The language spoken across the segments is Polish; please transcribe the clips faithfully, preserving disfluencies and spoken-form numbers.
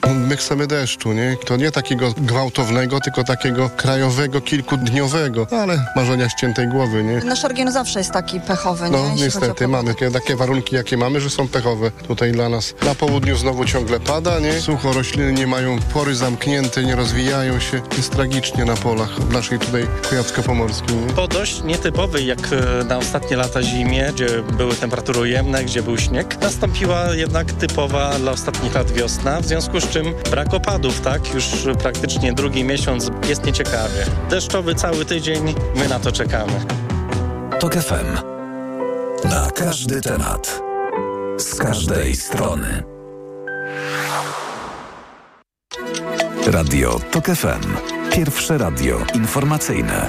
My chcemy deszczu, nie? To nie takiego gwałtownego, tylko takiego krajowego, kilkudniowego, no, ale marzenia ściętej głowy, nie? Nasz region zawsze jest taki pechowy, nie? No Jeśli niestety, mamy takie, takie warunki, jakie mamy, że są pechowe tutaj dla nas. Na południu znowu ciągle pada, nie? Sucho, rośliny nie mają pory zamknięte, nie rozwijają się. Jest tragicznie na polach w naszej tutaj Kujawsko-Pomorskiej, nie? Po dość nietypowej, jak na ostatnie lata zimie, gdzie były temperatury ujemne, gdzie był śnieg, nastąpiła jednak typowa dla ostatnich lat wiosna, w związku z czym brak opadów, tak? Już praktycznie drugi miesiąc jest nieciekawie. Deszczowy cały tydzień, my na to czekamy. TOK F M. Na każdy temat. Z każdej strony. Radio TOK F M. Pierwsze radio informacyjne.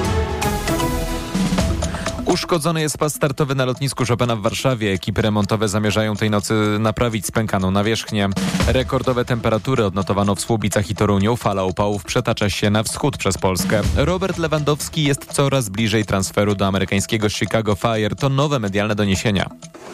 Uszkodzony jest pas startowy na lotnisku Chopina w Warszawie. Ekipy remontowe zamierzają tej nocy naprawić spękaną nawierzchnię. Rekordowe temperatury odnotowano w Słubicach i Toruniu. Fala upałów przetacza się na wschód przez Polskę. Robert Lewandowski jest coraz bliżej transferu do amerykańskiego Chicago Fire. To nowe medialne doniesienia.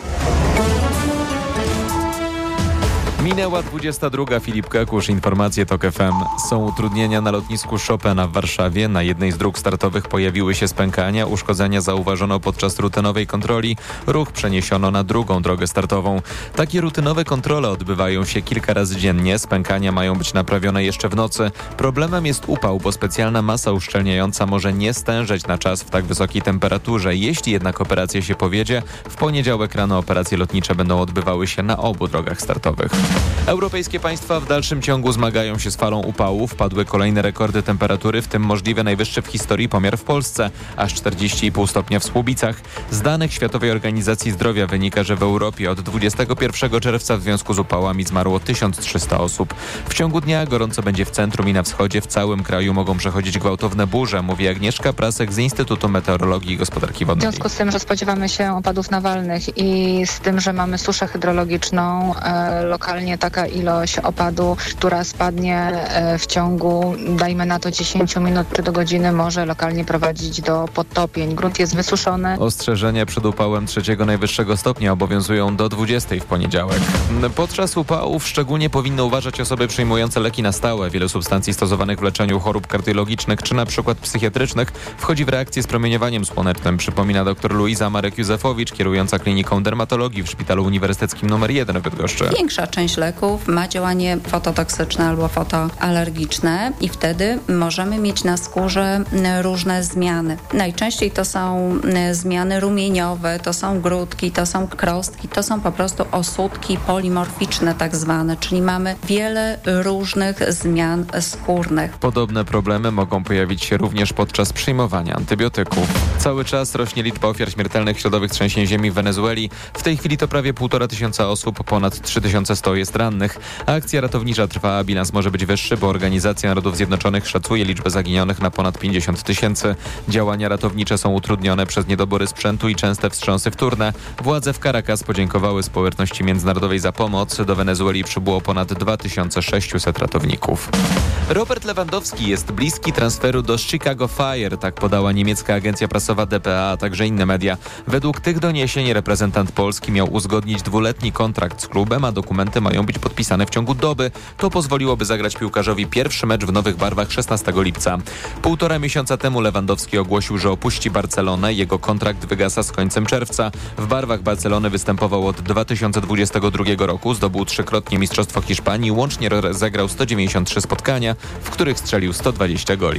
Minęła dwudziesta druga. Filip Kekusz, informacje TOK F M. Są utrudnienia na lotnisku Chopina w Warszawie. Na jednej z dróg startowych pojawiły się spękania. Uszkodzenia zauważono podczas rutynowej kontroli. Ruch przeniesiono na drugą drogę startową. Takie rutynowe kontrole odbywają się kilka razy dziennie. Spękania mają być naprawione jeszcze w nocy. Problemem jest upał, bo specjalna masa uszczelniająca może nie stężeć na czas w tak wysokiej temperaturze. Jeśli jednak operacja się powiedzie, w poniedziałek rano operacje lotnicze będą odbywały się na obu drogach startowych. Europejskie państwa w dalszym ciągu zmagają się z falą upałów. Padły kolejne rekordy temperatury, w tym możliwie najwyższy w historii pomiar w Polsce, aż czterdzieści i pół stopnia w Słubicach. Z danych Światowej Organizacji Zdrowia wynika, że w Europie od dwudziestego pierwszego czerwca w związku z upałami zmarło tysiąc trzysta osób. W ciągu dnia gorąco będzie w centrum i na wschodzie. W całym kraju mogą przechodzić gwałtowne burze, mówi Agnieszka Prasek z Instytutu Meteorologii i Gospodarki Wodnej. W związku z tym, że spodziewamy się opadów nawalnych i z tym, że mamy suszę hydrologiczną, e, lokalnie taka ilość opadu, która spadnie e, w ciągu, dajmy na to dziesięć minut czy do godziny, może lokalnie prowadzić do podtopień. Grunt jest wysuszony. Ostrzeżenia przed upałem trzeciego najwyższego stopnia obowiązują do dwudziestej w poniedziałek. Podczas upałów szczególnie powinny uważać osoby przyjmujące leki na stałe. Wiele substancji stosowanych w leczeniu chorób kardiologicznych czy na przykład psychiatrycznych wchodzi w reakcję z promieniowaniem słonecznym, przypomina dr Luiza Marek-Józefowicz, kierująca kliniką dermatologii w Szpitalu Uniwersyteckim numer jeden w Bydgoszczy. Większa część leków ma działanie fototoksyczne albo fotoalergiczne i wtedy możemy mieć na skórze różne zmiany. Najczęściej to są zmiany rumieniowe, to są grudki, to są krostki, to są po prostu osódki polimorficzne tak zwane, czyli mamy wiele różnych zmian skórnych. Podobne problemy mogą pojawić się również podczas przyjmowania antybiotyków. Cały czas rośnie liczba ofiar śmiertelnych śladowych trzęsień ziemi w Wenezueli. W tej chwili to prawie półtora tysiąca osób, ponad trzy tysiące sto jest rannych. Akcja ratownicza trwa, a bilans może być wyższy, bo Organizacja Narodów Zjednoczonych szacuje liczbę zaginionych na ponad pięćdziesiąt tysięcy. Działania ratownicze są utrudnione przez niedobory sprzętu i częste wstrząsy wtórne. Władze w Caracas podziękowały społeczności międzynarodowej za pomoc. Do Wenezueli przybyło ponad dwa tysiące sześćset ratowników. Robert Lewandowski jest bliski transferu do Chicago Fire, tak podała niemiecka agencja prasowa D P A, a także inne media. Według tych doniesień reprezentant Polski miał uzgodnić dwuletni kontrakt z klubem, a dokumenty mają być podpisane w ciągu doby. To pozwoliłoby zagrać piłkarzowi pierwszy mecz w nowych barwach szesnastego lipca. Półtora miesiąca temu Lewandowski ogłosił, że opuści Barcelonę. Jego kontrakt wygasa z końcem czerwca. W barwach Barcelony występował od dwa tysiące dwudziestego drugiego roku. Zdobył trzykrotnie Mistrzostwo Hiszpanii. Łącznie rozegrał sto dziewięćdziesiąt trzy spotkania, w których strzelił sto dwadzieścia goli.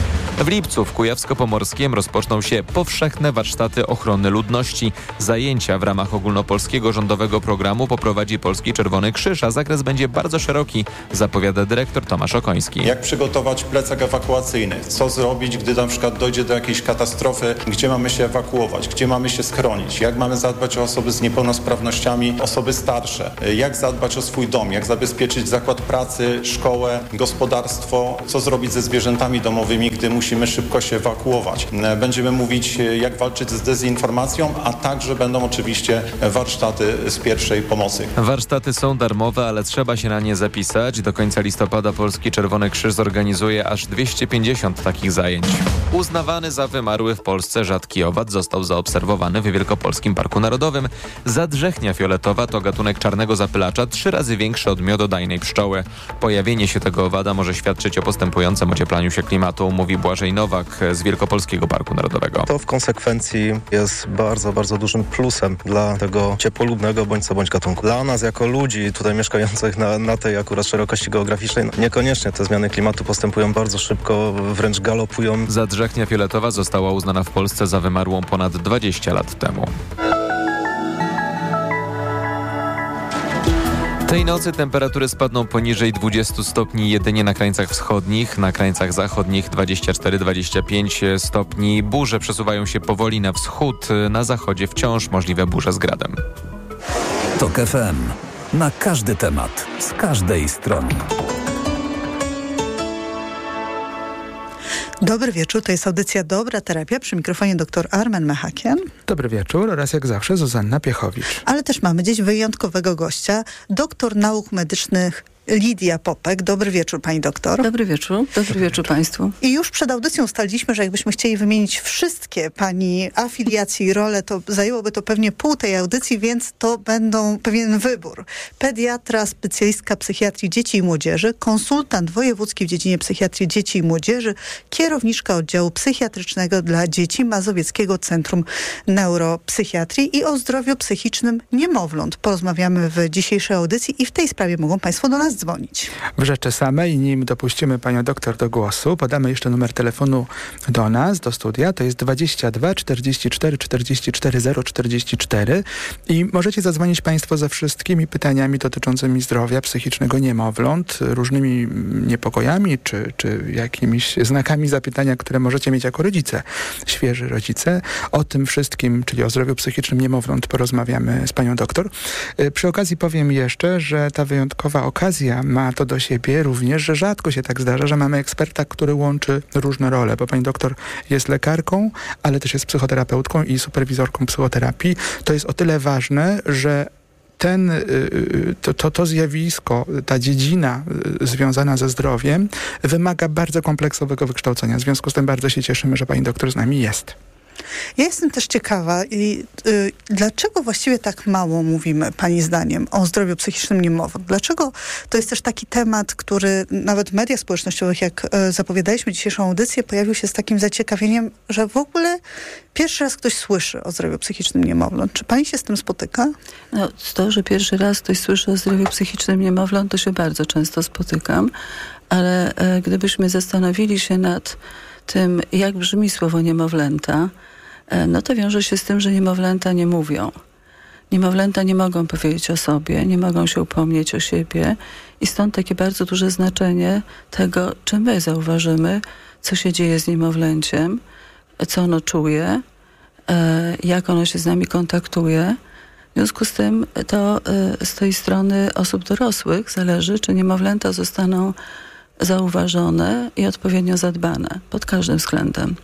W lipcu w Kujawsko-Pomorskiem rozpoczną się powszechne warsztaty ochrony ludności. Zajęcia w ramach ogólnopolskiego rządowego programu poprowadzi Polski Czerwony Krzyż, a zakres będzie bardzo szeroki, zapowiada dyrektor Tomasz Okoński. Jak przygotować plecak ewakuacyjny? Co zrobić, gdy na przykład dojdzie do jakiejś katastrofy? Gdzie mamy się ewakuować? Gdzie mamy się schronić? Jak mamy zadbać o osoby z niepełnosprawnościami, osoby starsze? Jak zadbać o swój dom? Jak zabezpieczyć zakład pracy, szkołę, gospodarstwo? Co zrobić ze zwierzętami domowymi, gdy musimy musimy szybko się ewakuować. Będziemy mówić, jak walczyć z dezinformacją, a także będą oczywiście warsztaty z pierwszej pomocy. Warsztaty są darmowe, ale trzeba się na nie zapisać. Do końca listopada Polski Czerwony Krzyż zorganizuje aż dwieście pięćdziesiąt takich zajęć. Uznawany za wymarły w Polsce rzadki owad został zaobserwowany w Wielkopolskim Parku Narodowym. Zadrzechnia fioletowa to gatunek czarnego zapylacza, trzy razy większy od miododajnej pszczoły. Pojawienie się tego owada może świadczyć o postępującym ocieplaniu się klimatu, mówi Błażej Nowak z Wielkopolskiego Parku Narodowego. To w konsekwencji jest bardzo, bardzo dużym plusem dla tego ciepłolubnego bądź co bądź gatunku. Dla nas jako ludzi tutaj mieszkających na, na tej akurat szerokości geograficznej, no niekoniecznie te zmiany klimatu postępują bardzo szybko, wręcz galopują. Zadrzechnia fioletowa została uznana w Polsce za wymarłą ponad dwadzieścia lat temu. Tej nocy temperatury spadną poniżej dwudziestu stopni jedynie na krańcach wschodnich, na krańcach zachodnich dwadzieścia cztery do dwudziestu pięciu stopni. Burze przesuwają się powoli na wschód, na zachodzie wciąż możliwe burze z gradem. TOK F M. Na każdy temat, z każdej strony. Dobry wieczór, to jest audycja Dobra Terapia, przy mikrofonie dr Armen Mechakian. Dobry wieczór oraz jak zawsze Zuzanna Piechowicz. Ale też mamy dziś wyjątkowego gościa, doktor nauk medycznych Lidia Popek. Dobry wieczór, pani doktor. Dobry wieczór. Dobry wieczór państwu. I już przed audycją ustaliliśmy, że jakbyśmy chcieli wymienić wszystkie pani afiliacje i role, to zajęłoby to pewnie pół tej audycji, więc to będą pewien wybór. Pediatra, specjalistka psychiatrii dzieci i młodzieży, konsultant wojewódzki w dziedzinie psychiatrii dzieci i młodzieży, kierowniczka oddziału psychiatrycznego dla dzieci Mazowieckiego Centrum Neuropsychiatrii i o zdrowiu psychicznym niemowląt. Porozmawiamy w dzisiejszej audycji i w tej sprawie mogą państwo do nas dzwonić. W rzeczy samej, nim dopuścimy panią doktor do głosu, podamy jeszcze numer telefonu do nas, do studia. To jest dwadzieścia dwa czterdzieści cztery czterdzieści cztery zero czterdzieści cztery i możecie zadzwonić państwo ze wszystkimi pytaniami dotyczącymi zdrowia psychicznego niemowląt, różnymi niepokojami czy, czy jakimiś znakami zapytania, które możecie mieć jako rodzice, świeży rodzice. O tym wszystkim, czyli o zdrowiu psychicznym niemowląt, porozmawiamy z panią doktor. Przy okazji powiem jeszcze, że ta wyjątkowa okazja ma to do siebie również, że rzadko się tak zdarza, że mamy eksperta, który łączy różne role, bo pani doktor jest lekarką, ale też jest psychoterapeutką i superwizorką psychoterapii. To jest o tyle ważne, że ten, to, to, to zjawisko, ta dziedzina związana ze zdrowiem wymaga bardzo kompleksowego wykształcenia. W związku z tym bardzo się cieszymy, że pani doktor z nami jest. Ja jestem też ciekawa, i, y, dlaczego właściwie tak mało mówimy, pani zdaniem, o zdrowiu psychicznym niemowląt? Dlaczego to jest też taki temat, który nawet w mediach społecznościowych, jak y, zapowiadaliśmy dzisiejszą audycję, pojawił się z takim zaciekawieniem, że w ogóle pierwszy raz ktoś słyszy o zdrowiu psychicznym niemowląt. Czy pani się z tym spotyka? No, to, że pierwszy raz ktoś słyszy o zdrowiu psychicznym niemowląt, to się bardzo często spotykam, ale e, gdybyśmy zastanowili się nad tym, jak brzmi słowo niemowlęta, no to wiąże się z tym, że niemowlęta nie mówią. Niemowlęta nie mogą powiedzieć o sobie, nie mogą się upomnieć o siebie i stąd takie bardzo duże znaczenie tego, czy my zauważymy, co się dzieje z niemowlęciem, co ono czuje, jak ono się z nami kontaktuje. W związku z tym to z tej strony osób dorosłych zależy, czy niemowlęta zostaną zauważone i odpowiednio zadbane pod każdym względem.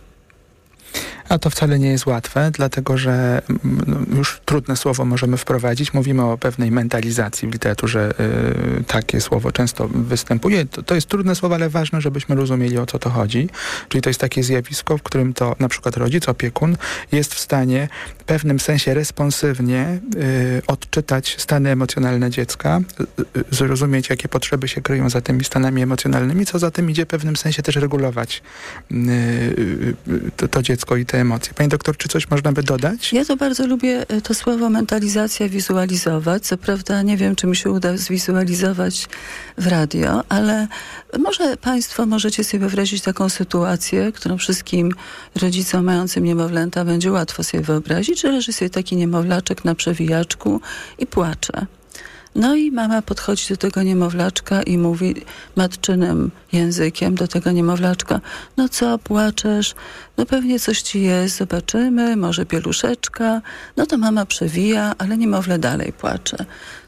A to wcale nie jest łatwe, dlatego że no, już trudne słowo możemy wprowadzić. Mówimy o pewnej mentalizacji w literaturze. Yy, takie słowo często występuje. To, to jest trudne słowo, ale ważne, żebyśmy rozumieli, o co to chodzi. Czyli to jest takie zjawisko, w którym to na przykład rodzic, opiekun jest w stanie w pewnym sensie responsywnie yy, odczytać stany emocjonalne dziecka, yy, zrozumieć, jakie potrzeby się kryją za tymi stanami emocjonalnymi, co za tym idzie w pewnym sensie też regulować yy, yy, to, to dziecko i te emocje. Pani doktor, czy coś można by dodać? Ja to bardzo lubię to słowo mentalizacja wizualizować. Co prawda nie wiem, czy mi się uda zwizualizować w radio, ale może państwo możecie sobie wyobrazić taką sytuację, którą wszystkim rodzicom mającym niemowlęta będzie łatwo sobie wyobrazić, że leży sobie taki niemowlaczek na przewijaczku i płacze. No i mama podchodzi do tego niemowlaczka i mówi matczynym językiem do tego niemowlaczka: no co, płaczesz? No pewnie coś ci jest, zobaczymy, może pieluszeczka. No to mama przewija, ale niemowlę dalej płacze.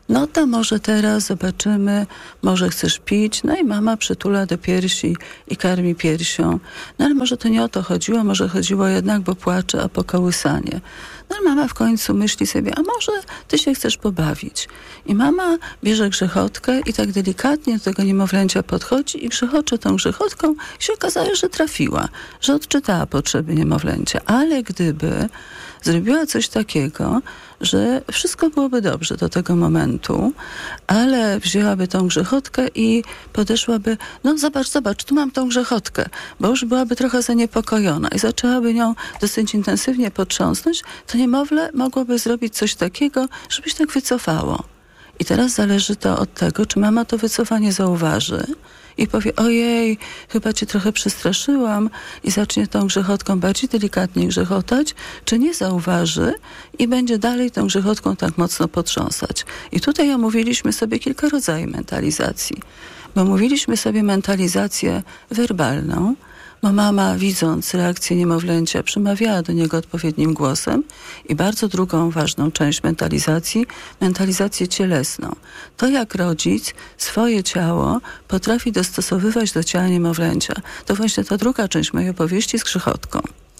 no to może teraz zobaczymy, może chcesz pić, no i mama przytula do piersi i karmi piersią. No ale może to nie o to chodziło, może chodziło jednak, bo płacze, a po kołysanie. No ale mama w końcu myśli sobie, a może ty się chcesz pobawić. I mama bierze grzechotkę i tak delikatnie do tego niemowlęcia podchodzi i grzechocze tą grzechotką i się okazało, że trafiła, że odczytała potrzeby niemowlęcia. Ale gdyby zrobiła coś takiego, że wszystko byłoby dobrze do tego momentu, ale wzięłaby tą grzechotkę i podeszłaby, no zobacz, zobacz, tu mam tą grzechotkę, bo już byłaby trochę zaniepokojona i zaczęłaby nią dosyć intensywnie potrząsnąć, to niemowlę mogłoby zrobić coś takiego, żeby się tak wycofało. I teraz zależy to od tego, czy mama to wycofanie zauważy i powie, ojej, chyba cię trochę przestraszyłam i zacznie tą grzechotką bardziej delikatnie grzechotać, czy nie zauważy i będzie dalej tą grzechotką tak mocno potrząsać. I tutaj omówiliśmy sobie kilka rodzajów mentalizacji. Bo mówiliśmy sobie mentalizację werbalną, bo mama, widząc reakcję niemowlęcia, przemawiała do niego odpowiednim głosem i bardzo drugą ważną część mentalizacji, mentalizację cielesną. To, jak rodzic swoje ciało potrafi dostosowywać do ciała niemowlęcia. To właśnie ta druga część mojej opowieści z grzechotką.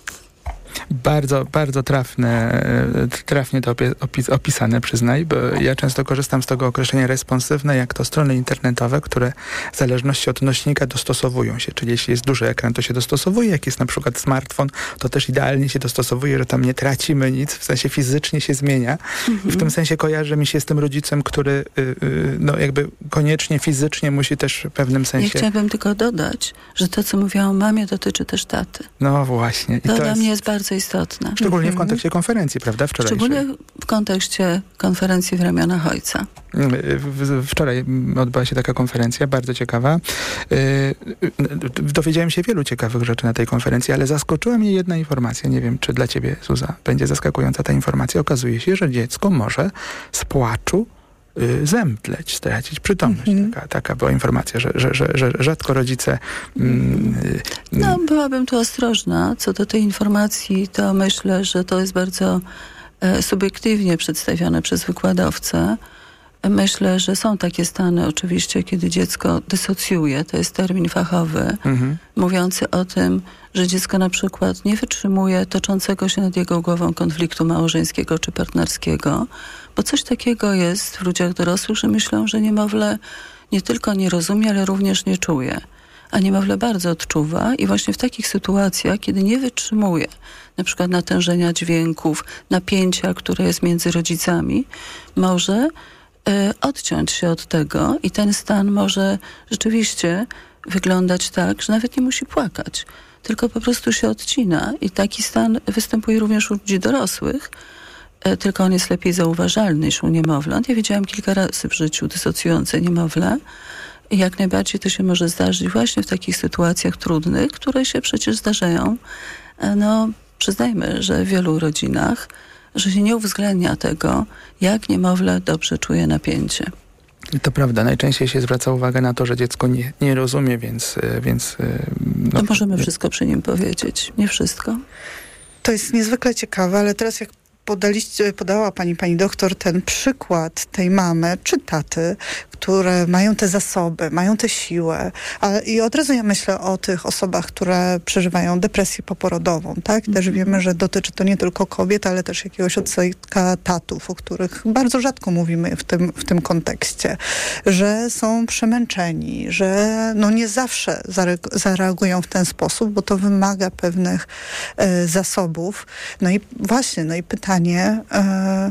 Bardzo, bardzo trafne, trafnie to opis, opisane, przyznaj, bo ja często korzystam z tego określenia responsywne, jak to strony internetowe, które w zależności od nośnika dostosowują się, czyli jeśli jest duży ekran, to się dostosowuje, jak jest na przykład smartfon, to też idealnie się dostosowuje, że tam nie tracimy nic, w sensie fizycznie się zmienia. Mhm. W tym sensie kojarzy mi się z tym rodzicem, który no jakby koniecznie fizycznie musi też w pewnym sensie... Ja chciałabym tylko dodać, że to, co mówiłam o mamie, dotyczy też taty. No właśnie. I to, to dla jest... mnie jest bardzo istotne. Szczególnie w kontekście konferencji, prawda? Wczorajszej. Szczególnie w kontekście konferencji w ramionach ojca. Wczoraj odbyła się taka konferencja, bardzo ciekawa. Dowiedziałem się wielu ciekawych rzeczy na tej konferencji, ale zaskoczyła mnie jedna informacja. Nie wiem, czy dla ciebie, Zuza, będzie zaskakująca ta informacja. Okazuje się, że dziecko może z płaczu zemdleć, stracić przytomność. Mm-hmm. Taka, taka była informacja, że, że, że, że rzadko rodzice... Mm, no, byłabym tu ostrożna. Co do tej informacji, to myślę, że to jest bardzo e, subiektywnie przedstawione przez wykładowcę. Myślę, że są takie stany oczywiście, kiedy dziecko dysocjuje, to jest termin fachowy, mm-hmm. mówiący o tym, że dziecko na przykład nie wytrzymuje toczącego się nad jego głową konfliktu małżeńskiego czy partnerskiego, bo coś takiego jest w ludziach dorosłych, że myślą, że niemowlę nie tylko nie rozumie, ale również nie czuje. A niemowlę bardzo odczuwa i właśnie w takich sytuacjach, kiedy nie wytrzymuje na przykład natężenia dźwięków, napięcia, które jest między rodzicami, może y, odciąć się od tego i ten stan może rzeczywiście wyglądać tak, że nawet nie musi płakać, tylko po prostu się odcina i taki stan występuje również u ludzi dorosłych, tylko on jest lepiej zauważalny niż u niemowląt. Ja widziałam kilka razy w życiu dysocjujące niemowlę i jak najbardziej to się może zdarzyć właśnie w takich sytuacjach trudnych, które się przecież zdarzają. No, przyznajmy, że w wielu rodzinach, że się nie uwzględnia tego, jak niemowlę dobrze czuje napięcie. To prawda, najczęściej się zwraca uwagę na to, że dziecko nie, nie rozumie, więc... więc no, to możemy wszystko przy nim powiedzieć. Nie wszystko. To jest niezwykle ciekawe, ale teraz jak podaliście, podała pani, pani doktor ten przykład tej mamy czy taty, które mają te zasoby, mają tę siłę. A, I od razu ja myślę o tych osobach, które przeżywają depresję poporodową, tak? Też wiemy, że dotyczy to nie tylko kobiet, ale też jakiegoś odsetka tatów, o których bardzo rzadko mówimy w tym, w tym kontekście, że są przemęczeni, że no nie zawsze zare- zareagują w ten sposób, bo to wymaga pewnych e, zasobów. No i właśnie, no i pytanie, e,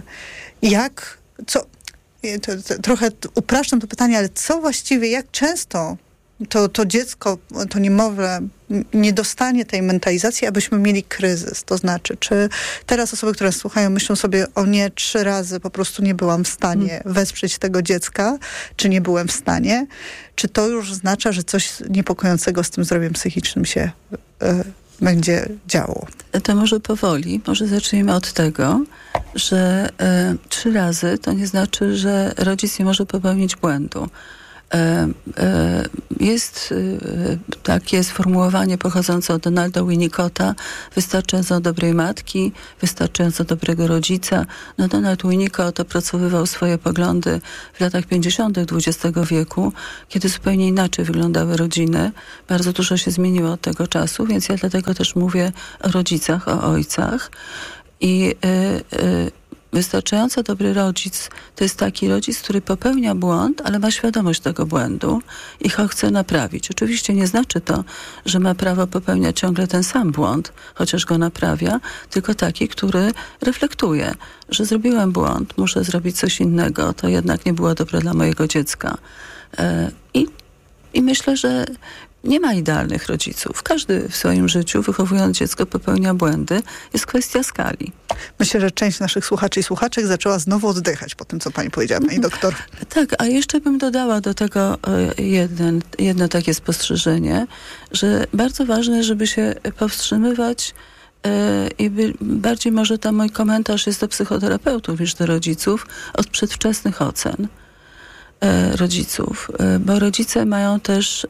jak, co, to, to, trochę upraszczam to pytanie, ale co właściwie, jak często to, to dziecko, to niemowlę nie dostanie tej mentalizacji, abyśmy mieli kryzys? To znaczy, czy teraz osoby, które słuchają, myślą sobie, o nie, trzy razy po prostu nie byłam w stanie wesprzeć tego dziecka, czy nie byłem w stanie, czy to już oznacza, że coś niepokojącego z tym zdrowiem psychicznym się y, będzie działo? To może powoli, może zacznijmy od tego, że y, trzy razy to nie znaczy, że rodzic nie może popełnić błędu. Jest takie sformułowanie pochodzące od Donalda Winnicota: wystarczająco dobrej matki, wystarczająco dobrego rodzica. No, Donald Winnicott opracowywał swoje poglądy w latach pięćdziesiątych dwudziestego wieku, kiedy zupełnie inaczej wyglądały rodziny. Bardzo dużo się zmieniło od tego czasu, więc ja dlatego też mówię o rodzicach, o ojcach. I y, y, wystarczająco dobry rodzic to jest taki rodzic, który popełnia błąd, ale ma świadomość tego błędu i go chce naprawić. Oczywiście nie znaczy to, że ma prawo popełniać ciągle ten sam błąd, chociaż go naprawia, tylko taki, który reflektuje, że zrobiłem błąd, muszę zrobić coś innego, to jednak nie było dobre dla mojego dziecka. I, i myślę, że nie ma idealnych rodziców. Każdy w swoim życiu, wychowując dziecko, popełnia błędy. Jest kwestia skali. Myślę, że część naszych słuchaczy i słuchaczek zaczęła znowu oddychać po tym, co pani powiedziała, pani doktor. Tak, a jeszcze bym dodała do tego jeden, jedno takie spostrzeżenie, że bardzo ważne, żeby się powstrzymywać i by, bardziej może tam mój komentarz jest do psychoterapeutów niż do rodziców, od przedwczesnych ocen rodziców. Bo rodzice mają też,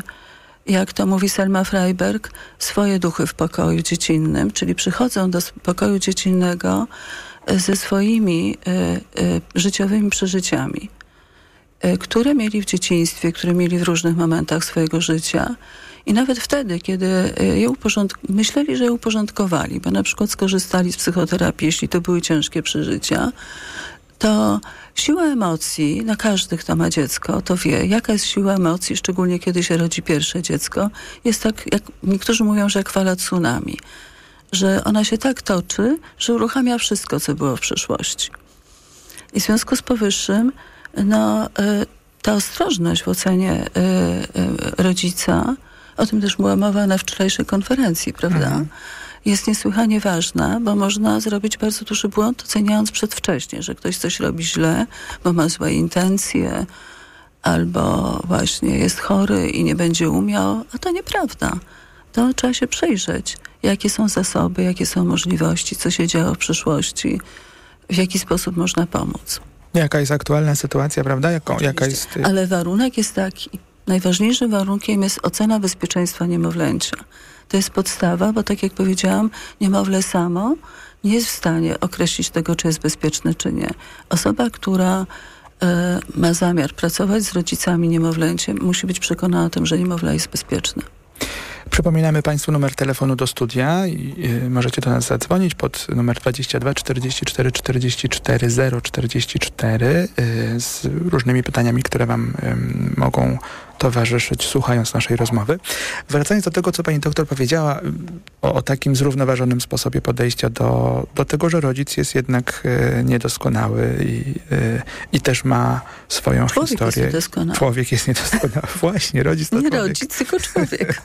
jak to mówi Selma Freiberg, swoje duchy w pokoju dziecinnym, czyli przychodzą do pokoju dziecinnego ze swoimi y, y, życiowymi przeżyciami, y, które mieli w dzieciństwie, które mieli w różnych momentach swojego życia. I nawet wtedy, kiedy je uporządk- myśleli, że je uporządkowali, bo na przykład skorzystali z psychoterapii, jeśli to były ciężkie przeżycia, to siła emocji, na każdy, kto ma dziecko, to wie, jaka jest siła emocji, szczególnie kiedy się rodzi pierwsze dziecko, jest tak, jak niektórzy mówią, że jak fala tsunami, że ona się tak toczy, że uruchamia wszystko, co było w przeszłości. I w związku z powyższym, no, ta ostrożność w ocenie rodzica, o tym też była mowa na wczorajszej konferencji, prawda? Mhm. Jest niesłychanie ważna, bo można zrobić bardzo duży błąd, oceniając przedwcześnie, że ktoś coś robi źle, bo ma złe intencje, albo właśnie jest chory i nie będzie umiał, a to nieprawda. To trzeba się przejrzeć, jakie są zasoby, jakie są możliwości, co się działo w przyszłości, w jaki sposób można pomóc. Jaka jest aktualna sytuacja, prawda? Jaką, jaka jest... Ale warunek jest taki. Najważniejszym warunkiem jest ocena bezpieczeństwa niemowlęcia. To jest podstawa, bo tak jak powiedziałam, niemowlę samo nie jest w stanie określić tego, czy jest bezpieczne, czy nie. Osoba, która y, ma zamiar pracować z rodzicami niemowlęciem, musi być przekonana o tym, że niemowlę jest bezpieczne. Przypominamy Państwu numer telefonu do studia i y, możecie do nas zadzwonić pod numer dwadzieścia dwa czterdzieści cztery czterdzieści cztery zero czterdzieści cztery y, z różnymi pytaniami, które Wam y, mogą towarzyszyć, słuchając naszej rozmowy. Wracając do tego, co pani doktor powiedziała o, o takim zrównoważonym sposobie podejścia do, do tego, że rodzic jest jednak e, niedoskonały i, e, i też ma swoją człowiek historię. Jest niedoskonały. Człowiek jest niedoskonały. Właśnie, rodzic to Nie człowiek. rodzic, tylko człowiek.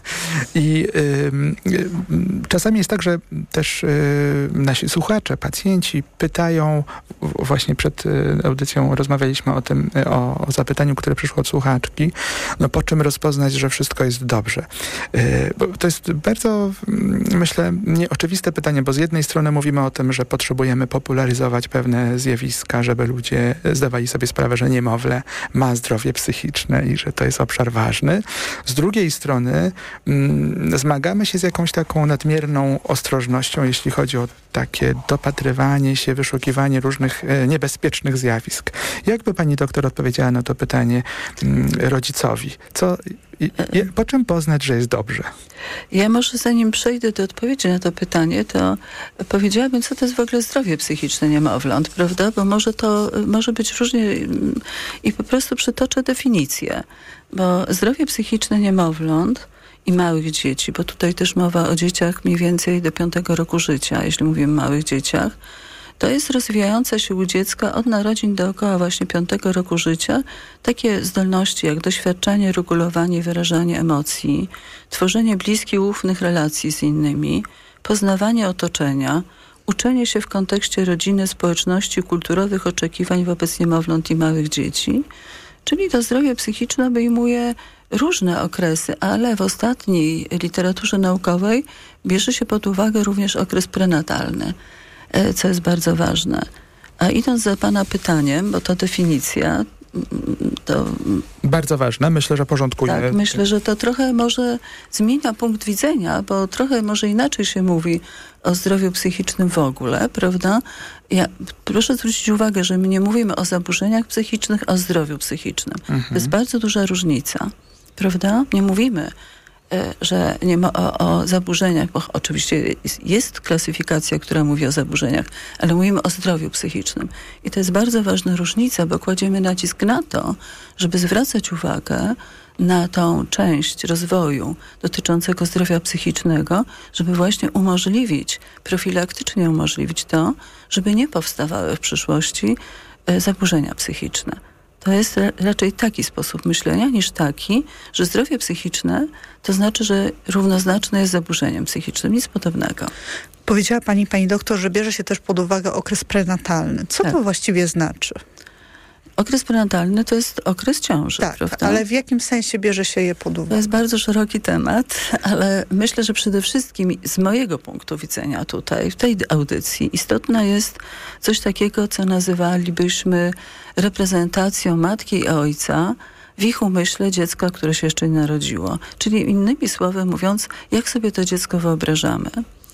I y, y, czasami jest tak, że też y, nasi słuchacze, pacjenci pytają, właśnie przed y, audycją rozmawialiśmy o tym, y, o, o zapytaniu, które przyszło od słuchaczki, no po czym rozpoznać, że wszystko jest dobrze. Y, bo to jest bardzo, myślę, nieoczywiste pytanie, bo z jednej strony mówimy o tym, że potrzebujemy popularyzować pewne zjawiska, żeby ludzie zdawali sobie sprawę, że niemowlę ma zdrowie psychiczne i że to jest obszar ważny. Z drugiej strony mm, zmagamy się z jakąś taką nadmierną ostrożnością, jeśli chodzi o takie dopatrywanie się, wyszukiwanie różnych e, niebezpiecznych zjawisk. Jakby pani doktor odpowiedziała na to pytanie mm, rodzicowi? Co, i, i, po czym poznać, że jest dobrze? Ja może zanim przejdę do odpowiedzi na to pytanie, to powiedziałabym, co to jest w ogóle zdrowie psychiczne niemowląt, prawda? Bo może to może być różnie i po prostu przytoczę definicję. Bo zdrowie psychiczne niemowląt i małych dzieci, bo tutaj też mowa o dzieciach mniej więcej do piątego roku życia, jeśli mówimy o małych dzieciach, to jest rozwijające się u dziecka od narodzin do około właśnie piątego roku życia takie zdolności jak doświadczanie, regulowanie i wyrażanie emocji, tworzenie bliskich, ufnych relacji z innymi, poznawanie otoczenia, uczenie się w kontekście rodziny, społeczności, kulturowych oczekiwań wobec niemowląt i małych dzieci. Czyli to zdrowie psychiczne obejmuje różne okresy, ale w ostatniej literaturze naukowej bierze się pod uwagę również okres prenatalny, co jest bardzo ważne. A idąc za pana pytaniem, bo to definicja, to bardzo ważne. Myślę, że porządkujemy. Tak, myślę, że to trochę może zmienia punkt widzenia, bo trochę może inaczej się mówi o zdrowiu psychicznym w ogóle, prawda? Ja, proszę zwrócić uwagę, że my nie mówimy o zaburzeniach psychicznych, a o zdrowiu psychicznym. Mhm. To jest bardzo duża różnica, prawda? Nie mówimy, że nie ma o, o zaburzeniach, bo oczywiście jest, jest klasyfikacja, która mówi o zaburzeniach, ale mówimy o zdrowiu psychicznym. I to jest bardzo ważna różnica, bo kładziemy nacisk na to, żeby zwracać uwagę na tą część rozwoju dotyczącego zdrowia psychicznego, żeby właśnie umożliwić, profilaktycznie umożliwić to, żeby nie powstawały w przyszłości e, zaburzenia psychiczne. To jest raczej taki sposób myślenia niż taki, że zdrowie psychiczne to znaczy, że równoznaczne jest zaburzeniem psychicznym. Nic podobnego. Powiedziała pani, pani doktor, że bierze się też pod uwagę okres prenatalny. Co tak. to właściwie znaczy? Okres prenatalny to jest okres ciąży, tak, prawda? Ale w jakim sensie bierze się je pod uwagę? To jest bardzo szeroki temat, ale myślę, że przede wszystkim z mojego punktu widzenia tutaj, w tej audycji, istotne jest coś takiego, co nazywalibyśmy reprezentacją matki i ojca w ich umyśle dziecka, które się jeszcze nie narodziło. Czyli innymi słowy mówiąc, jak sobie to dziecko wyobrażamy.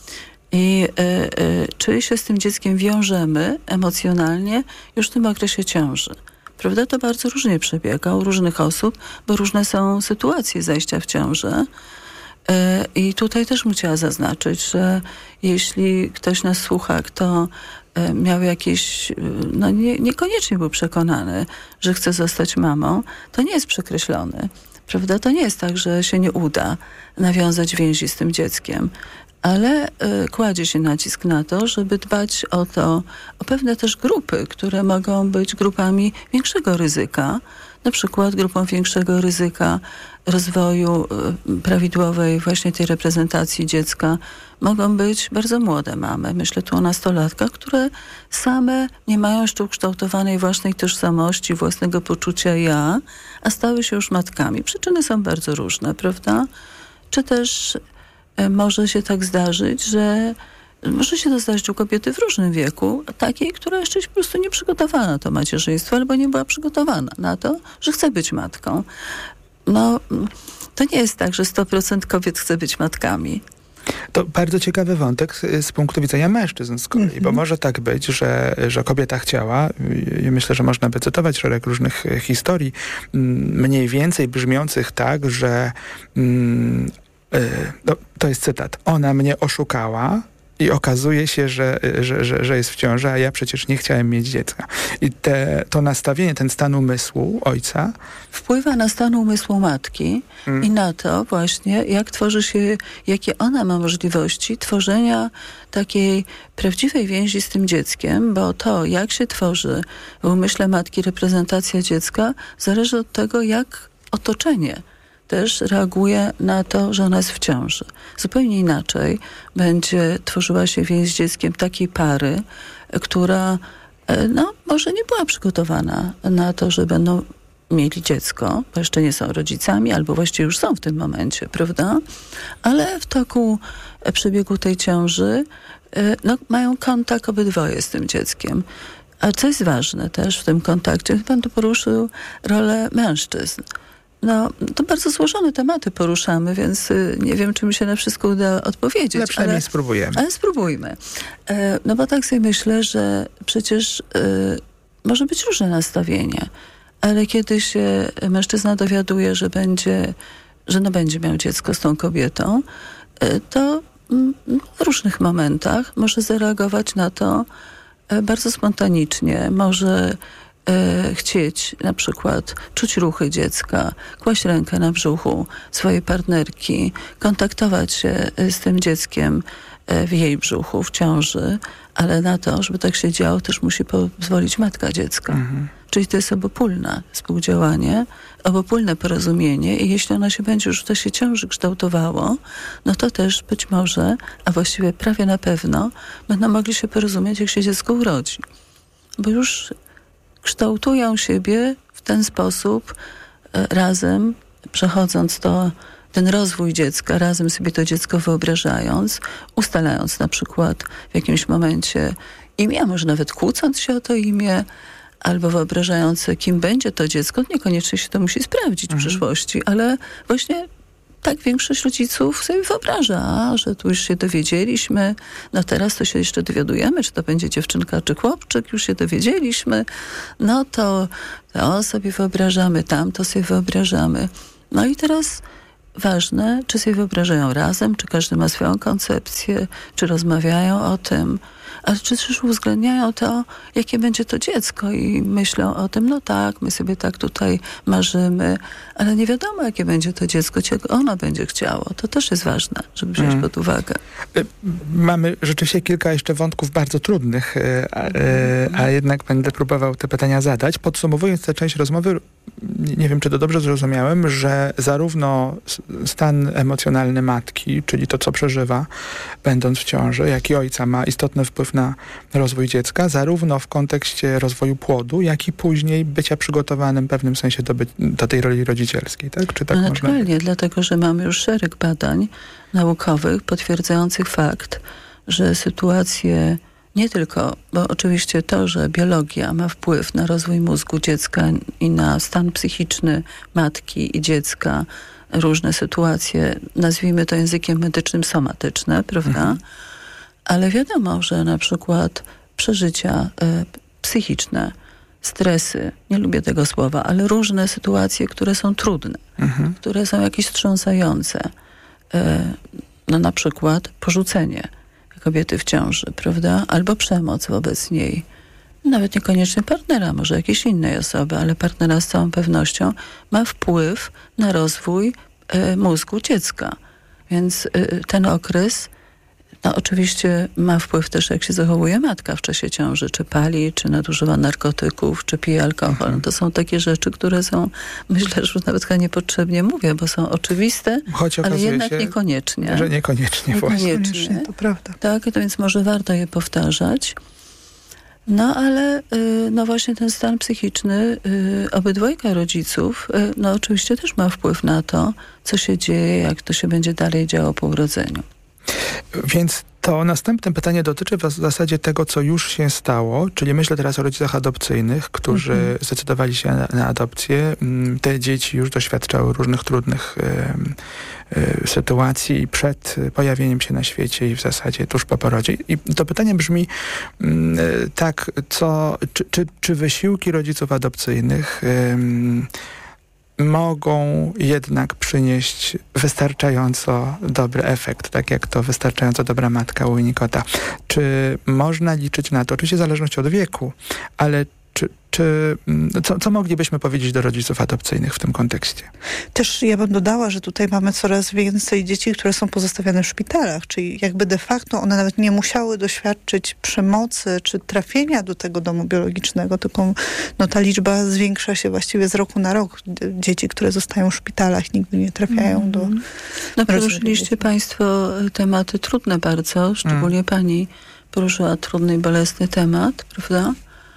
I y, y, czy się z tym dzieckiem wiążemy emocjonalnie już w tym okresie ciąży. Prawda? To bardzo różnie przebiega u różnych osób, bo różne są sytuacje zajścia w ciążę. Y, I tutaj też bym chciała zaznaczyć, że jeśli ktoś nas słucha, kto y, miał jakieś, y, no nie, niekoniecznie był przekonany, że chce zostać mamą, to nie jest przekreślony. Prawda? To nie jest tak, że się nie uda nawiązać więzi z tym dzieckiem. Ale y, kładzie się nacisk na to, żeby dbać o to, o pewne też grupy, które mogą być grupami większego ryzyka, na przykład grupą większego ryzyka rozwoju y, prawidłowej właśnie tej reprezentacji dziecka mogą być bardzo młode mamy. Myślę tu o nastolatkach, które same nie mają jeszcze ukształtowanej własnej tożsamości, własnego poczucia ja, a stały się już matkami. Przyczyny są bardzo różne, prawda? Czy też może się tak zdarzyć, że może się to zdarzyć u kobiety w różnym wieku, takiej, która jeszcze jest po prostu nie przygotowana na to macierzyństwo, albo nie była przygotowana na to, że chce być matką. No, to nie jest tak, że sto procent kobiet chce być matkami. To bardzo ciekawy wątek z, z punktu widzenia mężczyzn z kolei, mm-hmm. bo może tak być, że, że kobieta chciała, i myślę, że można by cytować szereg różnych historii, mniej więcej brzmiących tak, że mm, No, to jest cytat. Ona mnie oszukała i okazuje się, że, że, że, że jest w ciąży, a ja przecież nie chciałem mieć dziecka. I te, to nastawienie, ten stan umysłu ojca wpływa na stan umysłu matki hmm. i na to właśnie, jak tworzy się, jakie ona ma możliwości tworzenia takiej prawdziwej więzi z tym dzieckiem, bo to, jak się tworzy w umyśle matki reprezentacja dziecka, zależy od tego, jak otoczenie też reaguje na to, że ona jest w ciąży. Zupełnie inaczej będzie tworzyła się więź z dzieckiem takiej pary, która no, może nie była przygotowana na to, że będą mieli dziecko, bo jeszcze nie są rodzicami, albo właściwie już są w tym momencie, prawda? Ale w toku przebiegu tej ciąży no, mają kontakt obydwoje z tym dzieckiem. A co jest ważne też w tym kontakcie, pan tu poruszył rolę mężczyzn. No, to bardzo złożone tematy poruszamy, więc y, nie wiem, czy mi się na wszystko uda odpowiedzieć. Ale przynajmniej ale, spróbujemy. Ale spróbujmy. E, no bo tak sobie myślę, że przecież y, może być różne nastawienie, ale kiedy się mężczyzna dowiaduje, że będzie, że no będzie miał dziecko z tą kobietą, y, to y, w różnych momentach może zareagować na to y, bardzo spontanicznie. Może chcieć na przykład czuć ruchy dziecka, kłaść rękę na brzuchu swojej partnerki, kontaktować się z tym dzieckiem w jej brzuchu, w ciąży, ale na to, żeby tak się działo, też musi pozwolić matka dziecka. Mhm. Czyli to jest obopólne współdziałanie, obopólne porozumienie i jeśli ono się będzie już w czasie ciąży kształtowało, no to też być może, a właściwie prawie na pewno, będą mogli się porozumieć, jak się dziecko urodzi. Bo już kształtują siebie w ten sposób e, razem, przechodząc to, ten rozwój dziecka, razem sobie to dziecko wyobrażając, ustalając na przykład w jakimś momencie imię, a może nawet kłócąc się o to imię, albo wyobrażające, kim będzie to dziecko, niekoniecznie się to musi sprawdzić Mhm. w przyszłości, ale właśnie tak większość rodziców sobie wyobraża, że tu już się dowiedzieliśmy, no teraz to się jeszcze dowiadujemy, czy to będzie dziewczynka, czy chłopczyk, już się dowiedzieliśmy, no to to sobie wyobrażamy, tamto sobie wyobrażamy. No i teraz ważne, czy sobie wyobrażają razem, czy każdy ma swoją koncepcję, czy rozmawiają o tym, ale czy też uwzględniają to, jakie będzie to dziecko i myślą o tym, no tak, my sobie tak tutaj marzymy, ale nie wiadomo, jakie będzie to dziecko, czego ono będzie chciało. To też jest ważne, żeby wziąć Mm. pod uwagę. Mamy rzeczywiście kilka jeszcze wątków bardzo trudnych, e, a, e, a jednak będę próbował te pytania zadać. Podsumowując tę część rozmowy, nie wiem, czy to dobrze zrozumiałem, że zarówno s- stan emocjonalny matki, czyli to, co przeżywa, będąc w ciąży, jak i ojca ma istotny wpływ na rozwój dziecka, zarówno w kontekście rozwoju płodu, jak i później bycia przygotowanym w pewnym sensie do, by, do tej roli rodzicielskiej, tak? Czy tak No można? naturalnie, dlatego, że mamy już szereg badań naukowych potwierdzających fakt, że sytuacje nie tylko, bo oczywiście to, że biologia ma wpływ na rozwój mózgu dziecka i na stan psychiczny matki i dziecka, różne sytuacje, nazwijmy to językiem medycznym somatyczne, prawda? Mhm. Ale wiadomo, że na przykład przeżycia y, psychiczne, stresy, nie lubię tego słowa, ale różne sytuacje, które są trudne, Mhm. które są jakieś wstrząsające. E, no na przykład porzucenie kobiety w ciąży, prawda? Albo przemoc wobec niej. Nawet niekoniecznie partnera, może jakiejś innej osoby, ale partnera z całą pewnością ma wpływ na rozwój e, mózgu dziecka. Więc e, ten okres no oczywiście ma wpływ też, jak się zachowuje matka w czasie ciąży, czy pali, czy nadużywa narkotyków, czy pije alkohol. Mhm. To są takie rzeczy, które są, myślę, że nawet chyba niepotrzebnie mówię, bo są oczywiste, Choć ale okazuje jednak się, niekoniecznie. że niekoniecznie właśnie. Niekoniecznie. To prawda. Tak, to więc może warto je powtarzać. No ale y, no właśnie ten stan psychiczny y, obydwojga rodziców y, no oczywiście też ma wpływ na to, co się dzieje, jak to się będzie dalej działo po urodzeniu. Więc to następne pytanie dotyczy w zasadzie tego, co już się stało, czyli myślę teraz o rodzicach adopcyjnych, którzy Mhm. zdecydowali się na, na adopcję. Mm, Te dzieci już doświadczały różnych trudnych em, e, sytuacji przed pojawieniem się na świecie i w zasadzie tuż po porodzie. I to pytanie brzmi mm, e, tak, co, czy, czy, czy wysiłki rodziców adopcyjnych em, mogą jednak przynieść wystarczająco dobry efekt, tak jak to wystarczająco dobra matka u Winnicota. Czy można liczyć na to, oczywiście w zależności od wieku, ale czy, czy co, co moglibyśmy powiedzieć do rodziców adopcyjnych w tym kontekście? Też ja bym dodała, że tutaj mamy coraz więcej dzieci, które są pozostawiane w szpitalach, czyli jakby de facto one nawet nie musiały doświadczyć przemocy czy trafienia do tego domu biologicznego, tylko no, ta liczba zwiększa się właściwie z roku na rok. Dzieci, które zostają w szpitalach, nigdy nie trafiają Mm. do... No poruszyliście Państwo tematy trudne bardzo, szczególnie Mm. Pani poruszyła trudny i bolesny temat, prawda?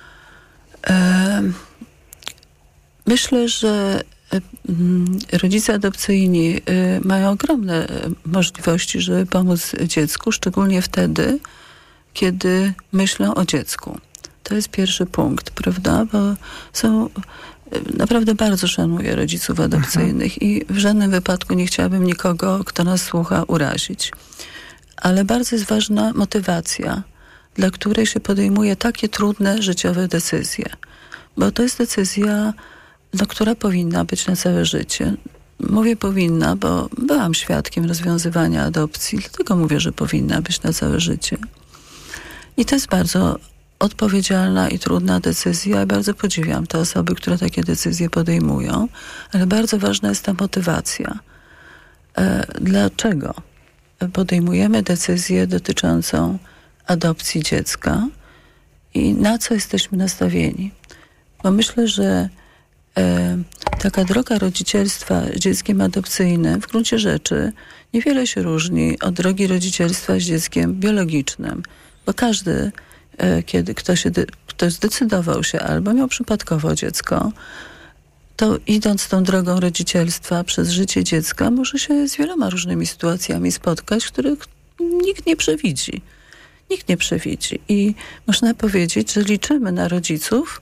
Myślę, że rodzice adopcyjni mają ogromne możliwości, żeby pomóc dziecku, szczególnie wtedy, kiedy myślą o dziecku. To jest pierwszy punkt, prawda? Bo są... Naprawdę bardzo szanuję rodziców adopcyjnych i w żadnym wypadku nie chciałabym nikogo, kto nas słucha, urazić. Ale bardzo jest ważna motywacja, dla której się podejmuje takie trudne życiowe decyzje. Bo to jest decyzja, no, która powinna być na całe życie. Mówię powinna, bo byłam świadkiem rozwiązywania adopcji, dlatego mówię, że powinna być na całe życie. I to jest bardzo odpowiedzialna i trudna decyzja. Ja bardzo podziwiam te osoby, które takie decyzje podejmują, ale bardzo ważna jest ta motywacja. E, dlaczego podejmujemy decyzję dotyczącą adopcji dziecka i na co jesteśmy nastawieni? Bo myślę, że e, taka droga rodzicielstwa z dzieckiem adopcyjnym w gruncie rzeczy niewiele się różni od drogi rodzicielstwa z dzieckiem biologicznym, bo każdy, e, kiedy ktoś, się de, ktoś zdecydował się albo miał przypadkowo dziecko, to idąc tą drogą rodzicielstwa przez życie dziecka może się z wieloma różnymi sytuacjami spotkać, których nikt nie przewidzi. Nikt nie przewidzi. I można powiedzieć, że liczymy na rodziców,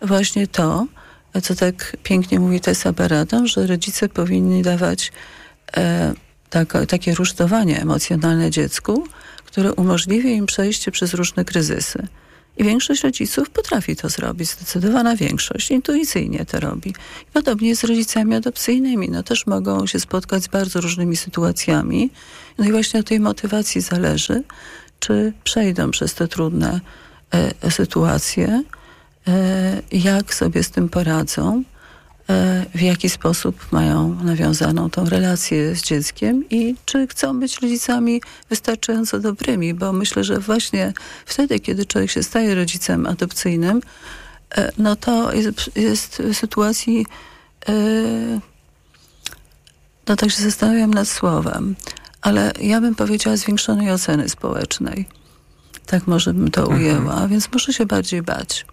właśnie to, co tak pięknie mówi Tessa Baraton, że rodzice powinni dawać e, tak, takie rusztowanie emocjonalne dziecku, które umożliwia im przejście przez różne kryzysy. I większość rodziców potrafi to zrobić, zdecydowana większość, intuicyjnie to robi. I podobnie jest z rodzicami adopcyjnymi. No też mogą się spotkać z bardzo różnymi sytuacjami. No i właśnie od tej motywacji zależy, czy przejdą przez te trudne e, sytuacje, e, jak sobie z tym poradzą, e, w jaki sposób mają nawiązaną tą relację z dzieckiem i czy chcą być rodzicami wystarczająco dobrymi, bo myślę, że właśnie wtedy, kiedy człowiek się staje rodzicem adopcyjnym, e, no to jest, jest w sytuacji, e, no tak się zastanawiam nad słowem, ale ja bym powiedziała zwiększonej oceny społecznej. Tak może bym to ujęła, mhm. więc muszę się bardziej bać.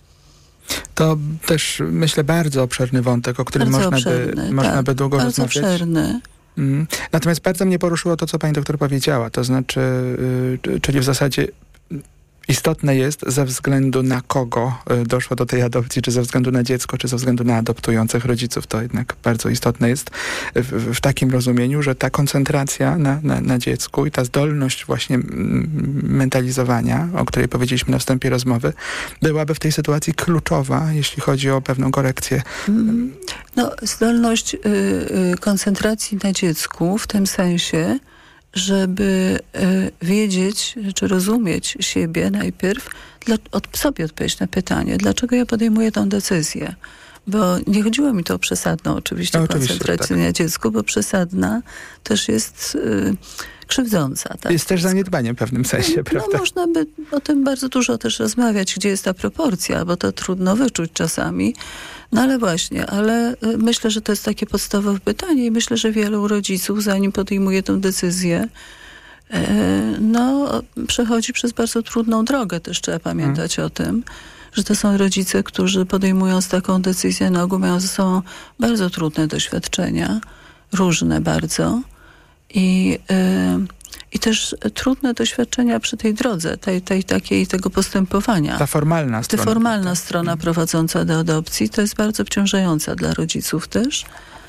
To też, myślę, bardzo obszerny wątek, o którym bardzo można, obszerny, by, można tak, by długo bardzo rozmawiać. Obszerny. Mm. Natomiast bardzo mnie poruszyło to, co pani doktor powiedziała. To znaczy, yy, czyli w zasadzie istotne jest, ze względu na kogo doszło do tej adopcji, czy ze względu na dziecko, czy ze względu na adoptujących rodziców. To jednak bardzo istotne jest w, w takim rozumieniu, że ta koncentracja na, na, na dziecku i ta zdolność właśnie mentalizowania, o której powiedzieliśmy na wstępie rozmowy, byłaby w tej sytuacji kluczowa, jeśli chodzi o pewną korekcję. No, zdolność y, y, koncentracji na dziecku w tym sensie, żeby y, wiedzieć, czy rozumieć siebie najpierw, dla, od, sobie odpowiedzieć na pytanie, dlaczego ja podejmuję tę decyzję. Bo nie chodziło mi to o przesadną oczywiście, no, oczywiście koncentrację tak. na dziecku, bo przesadna też jest y, krzywdząca. Tak? Jest też zaniedbaniem w pewnym sensie, no, prawda? No, można by o tym bardzo dużo też rozmawiać, gdzie jest ta proporcja, bo to trudno wyczuć czasami. No ale właśnie, ale y, myślę, że to jest takie podstawowe pytanie i myślę, że wielu rodziców, zanim podejmuje tę decyzję, y, no przechodzi przez bardzo trudną drogę. Też trzeba pamiętać hmm. o tym, że to są rodzice, którzy podejmując taką decyzję na ogół mają ze sobą bardzo trudne doświadczenia, różne bardzo i, yy, i też trudne doświadczenia przy tej drodze, tej, tej takiej, tego postępowania. Ta formalna strona. Ta formalna strona prowadząca do adopcji to jest bardzo obciążająca dla rodziców też,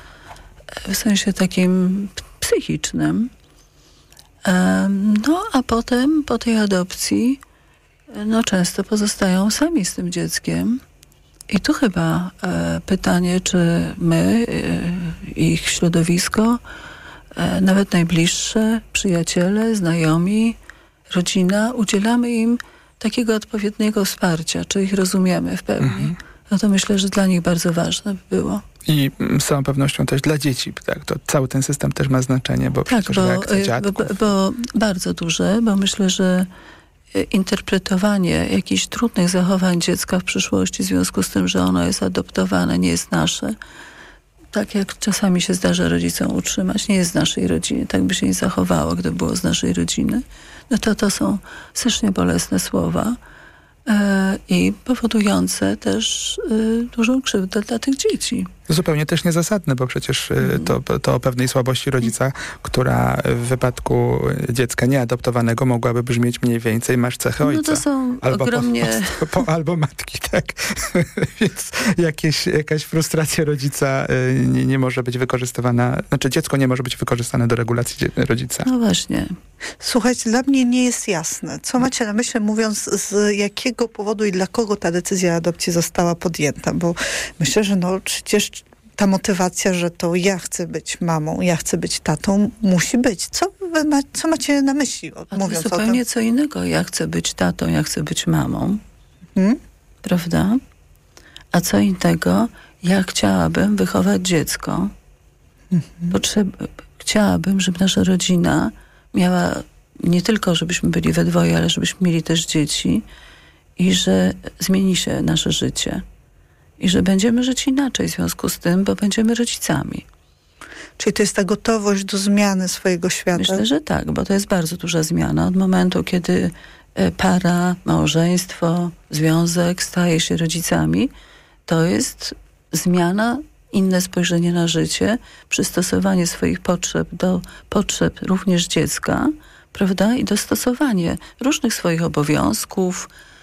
w sensie takim psychicznym. Yy, no a potem po tej adopcji no często pozostają sami z tym dzieckiem. I tu chyba e, pytanie, czy my, e, ich środowisko, e, nawet najbliższe, przyjaciele, znajomi, rodzina, udzielamy im takiego odpowiedniego wsparcia, czy ich rozumiemy w pełni. Mhm. No to myślę, że dla nich bardzo ważne by było. I z całą pewnością też dla dzieci, tak? To cały ten system też ma znaczenie, bo tak, przecież bo, reakcja dziadków... bo, bo bardzo duże, bo myślę, że interpretowanie jakichś trudnych zachowań dziecka w przyszłości w związku z tym, że ono jest adoptowane, nie jest nasze. Tak jak czasami się zdarza rodzicom utrzymać, nie jest z naszej rodziny. Tak by się nie zachowało, gdyby było z naszej rodziny. No to to są strasznie bolesne słowa e, i powodujące też e, dużą krzywdę dla tych dzieci. Zupełnie też niezasadne, bo przecież mm. to, to o pewnej słabości rodzica, która w wypadku dziecka nieadoptowanego mogłaby brzmieć mniej więcej masz cechy ojca. No to są albo ogromnie... Po, po, po, albo matki, tak. Więc jakieś, jakaś frustracja rodzica nie, nie może być wykorzystywana, znaczy dziecko nie może być wykorzystane do regulacji rodzica. No właśnie. Słuchajcie, dla mnie nie jest jasne, co macie na myśli, mówiąc z jakiego powodu i dla kogo ta decyzja adopcji została podjęta, bo myślę, że no przecież ta motywacja, że to ja chcę być mamą, ja chcę być tatą, musi być. Co wy ma, co macie na myśli, A mówiąc to o tym? zupełnie co innego. Ja chcę być tatą, ja chcę być mamą. Hmm? Prawda? A co innego, ja chciałabym wychować dziecko. Mhm. Potrzeb- chciałabym, żeby nasza rodzina miała nie tylko, żebyśmy byli we dwoje, ale żebyśmy mieli też dzieci i że zmieni się nasze życie. I że będziemy żyć inaczej w związku z tym, bo będziemy rodzicami. Czyli to jest ta gotowość do zmiany swojego świata? Myślę, że tak, bo to jest bardzo duża zmiana. Od momentu, kiedy para, małżeństwo, związek staje się rodzicami, to jest zmiana, inne spojrzenie na życie, przystosowanie swoich potrzeb do potrzeb również dziecka, prawda? I dostosowanie różnych swoich obowiązków,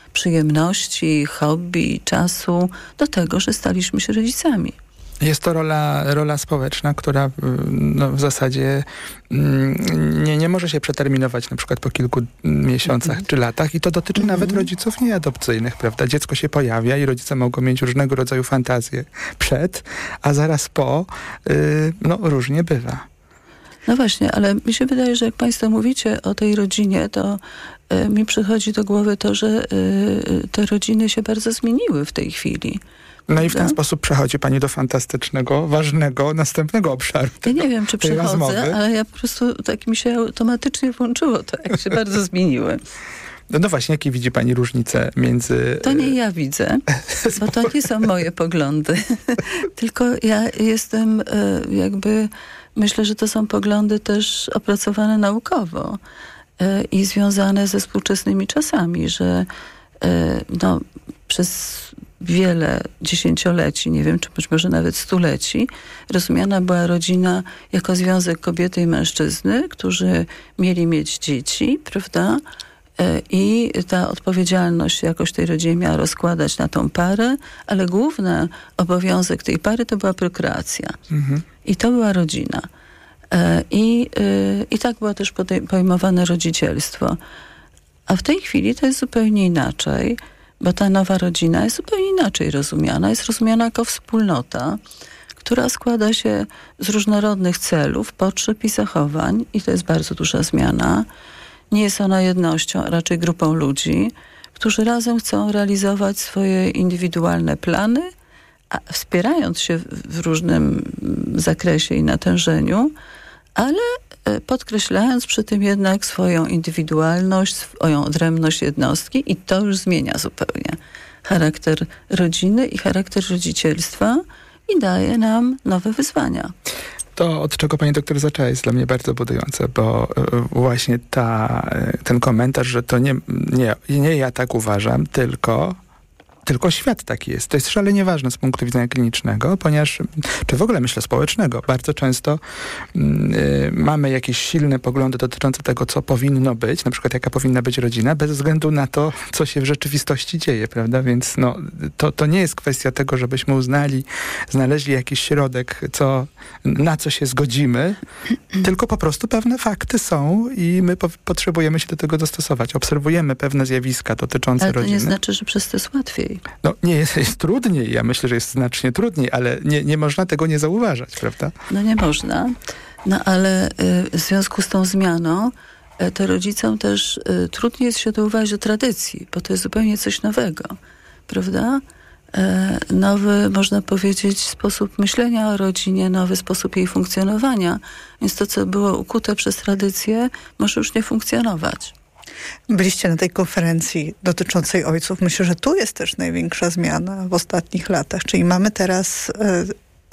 przyjemności, hobby, czasu do tego, że staliśmy się rodzicami. Jest to rola, rola społeczna, która no, w zasadzie nie, nie może się przeterminować na przykład po kilku miesiącach mm. czy latach i to dotyczy mm. nawet rodziców nieadopcyjnych, prawda? Dziecko się pojawia i rodzice mogą mieć różnego rodzaju fantazje przed, a zaraz po, yy, no różnie bywa. No właśnie, ale mi się wydaje, że jak państwo mówicie o tej rodzinie, to y, mi przychodzi do głowy to, że y, te rodziny się bardzo zmieniły w tej chwili. No i w ten sposób przechodzi pani do fantastycznego, ważnego, następnego obszaru. Ja nie wiem, czy przechodzę, rozmowy. ale ja po prostu tak mi się automatycznie włączyło to, jak się bardzo zmieniły. No, no właśnie, jakie widzi pani różnice między... To nie ja widzę, bo to nie są moje poglądy. Tylko ja jestem jakby... Myślę, że to są poglądy też opracowane naukowo i związane ze współczesnymi czasami, że no, przez wiele dziesięcioleci, nie wiem, czy być może nawet stuleci, rozumiana była rodzina jako związek kobiety i mężczyzny, którzy mieli mieć dzieci, prawda? I ta odpowiedzialność jakoś tej rodzinie miała rozkładać na tą parę, ale główny obowiązek tej pary to była prokreacja. Mhm. I to była rodzina. I, i tak było też pojmowane rodzicielstwo. A w tej chwili to jest zupełnie inaczej, bo ta nowa rodzina jest zupełnie inaczej rozumiana. Jest rozumiana jako wspólnota, która składa się z różnorodnych celów, potrzeb i zachowań. I to jest bardzo duża zmiana. Nie jest ona jednością, a raczej grupą ludzi, którzy razem chcą realizować swoje indywidualne plany, a wspierając się w różnym zakresie i natężeniu, ale podkreślając przy tym jednak swoją indywidualność, swoją odrębność jednostki i to już zmienia zupełnie charakter rodziny i charakter rodzicielstwa i daje nam nowe wyzwania. To, od czego pani doktor zaczęła, jest dla mnie bardzo budujące, bo właśnie ta, ten komentarz, że to nie, nie, nie ja tak uważam, tylko... Tylko świat taki jest. To jest szalenie ważne z punktu widzenia klinicznego, ponieważ, czy w ogóle myślę społecznego, bardzo często y, mamy jakieś silne poglądy dotyczące tego, co powinno być, na przykład jaka powinna być rodzina, bez względu na to, co się w rzeczywistości dzieje, prawda? Więc no, to, to nie jest kwestia tego, żebyśmy uznali, znaleźli jakiś środek, co, na co się zgodzimy, tylko po prostu pewne fakty są i my po, potrzebujemy się do tego dostosować. Obserwujemy pewne zjawiska dotyczące ale to rodziny. nie znaczy, że przez to jest łatwiej. No nie, jest, jest trudniej. Ja myślę, że jest znacznie trudniej, ale nie, nie można tego nie zauważać, prawda? No nie można. No ale y, w związku z tą zmianą y, to rodzicom też y, trudniej jest się douważać do tradycji, bo to jest zupełnie coś nowego, prawda? Y, nowy, można powiedzieć, sposób myślenia o rodzinie, nowy sposób jej funkcjonowania. Więc to, co było ukute przez tradycję, może już nie funkcjonować. Byliście na tej konferencji dotyczącej ojców. Myślę, że tu jest też największa zmiana w ostatnich latach. Czyli mamy teraz e,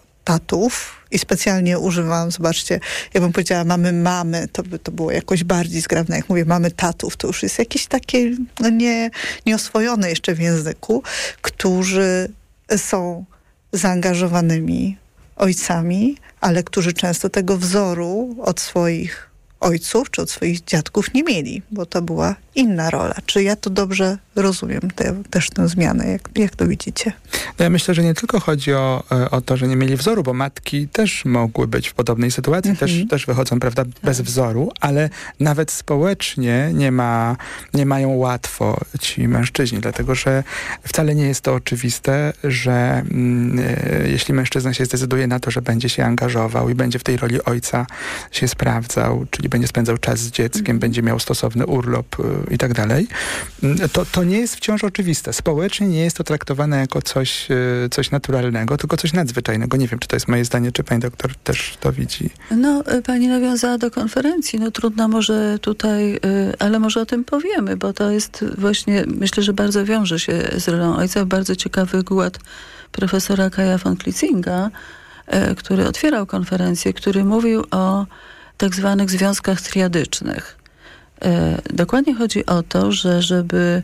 tatów i specjalnie używam, zobaczcie, ja bym powiedziała mamy mamy, to by to było jakoś bardziej zgrabne. Jak mówię mamy tatów, to już jest jakieś takie no nie, nieoswojone jeszcze w języku, którzy są zaangażowanymi ojcami, ale którzy często tego wzoru od swoich ojców czy od swoich dziadków nie mieli, bo to była inna rola. Czy ja to dobrze rozumiem, te, też tę zmianę, jak, jak to widzicie? No ja myślę, że nie tylko chodzi o, o to, że nie mieli wzoru, bo matki też mogły być w podobnej sytuacji, mhm. też, też wychodzą, prawda, bez wzoru, ale nawet społecznie nie, ma, nie mają łatwo ci mężczyźni, dlatego że wcale nie jest to oczywiste, że mm, jeśli mężczyzna się zdecyduje na to, że będzie się angażował i będzie w tej roli ojca się sprawdzał, czyli będzie spędzał czas z dzieckiem, mhm. będzie miał stosowny urlop y, i tak dalej, to, to nie jest wciąż oczywiste. Społecznie nie jest to traktowane jako coś, y, coś naturalnego, tylko coś nadzwyczajnego. Nie wiem, czy to jest moje zdanie, czy pani doktor też to widzi. No, pani nawiązała do konferencji. No trudno może tutaj, y, ale może o tym powiemy, bo to jest właśnie, myślę, że bardzo wiąże się z rolą ojca. Bardzo ciekawy wykład profesora Kaja von Klitzinga, y, który otwierał konferencję, który mówił o tak zwanych związkach triadycznych. E, dokładnie chodzi o to, że żeby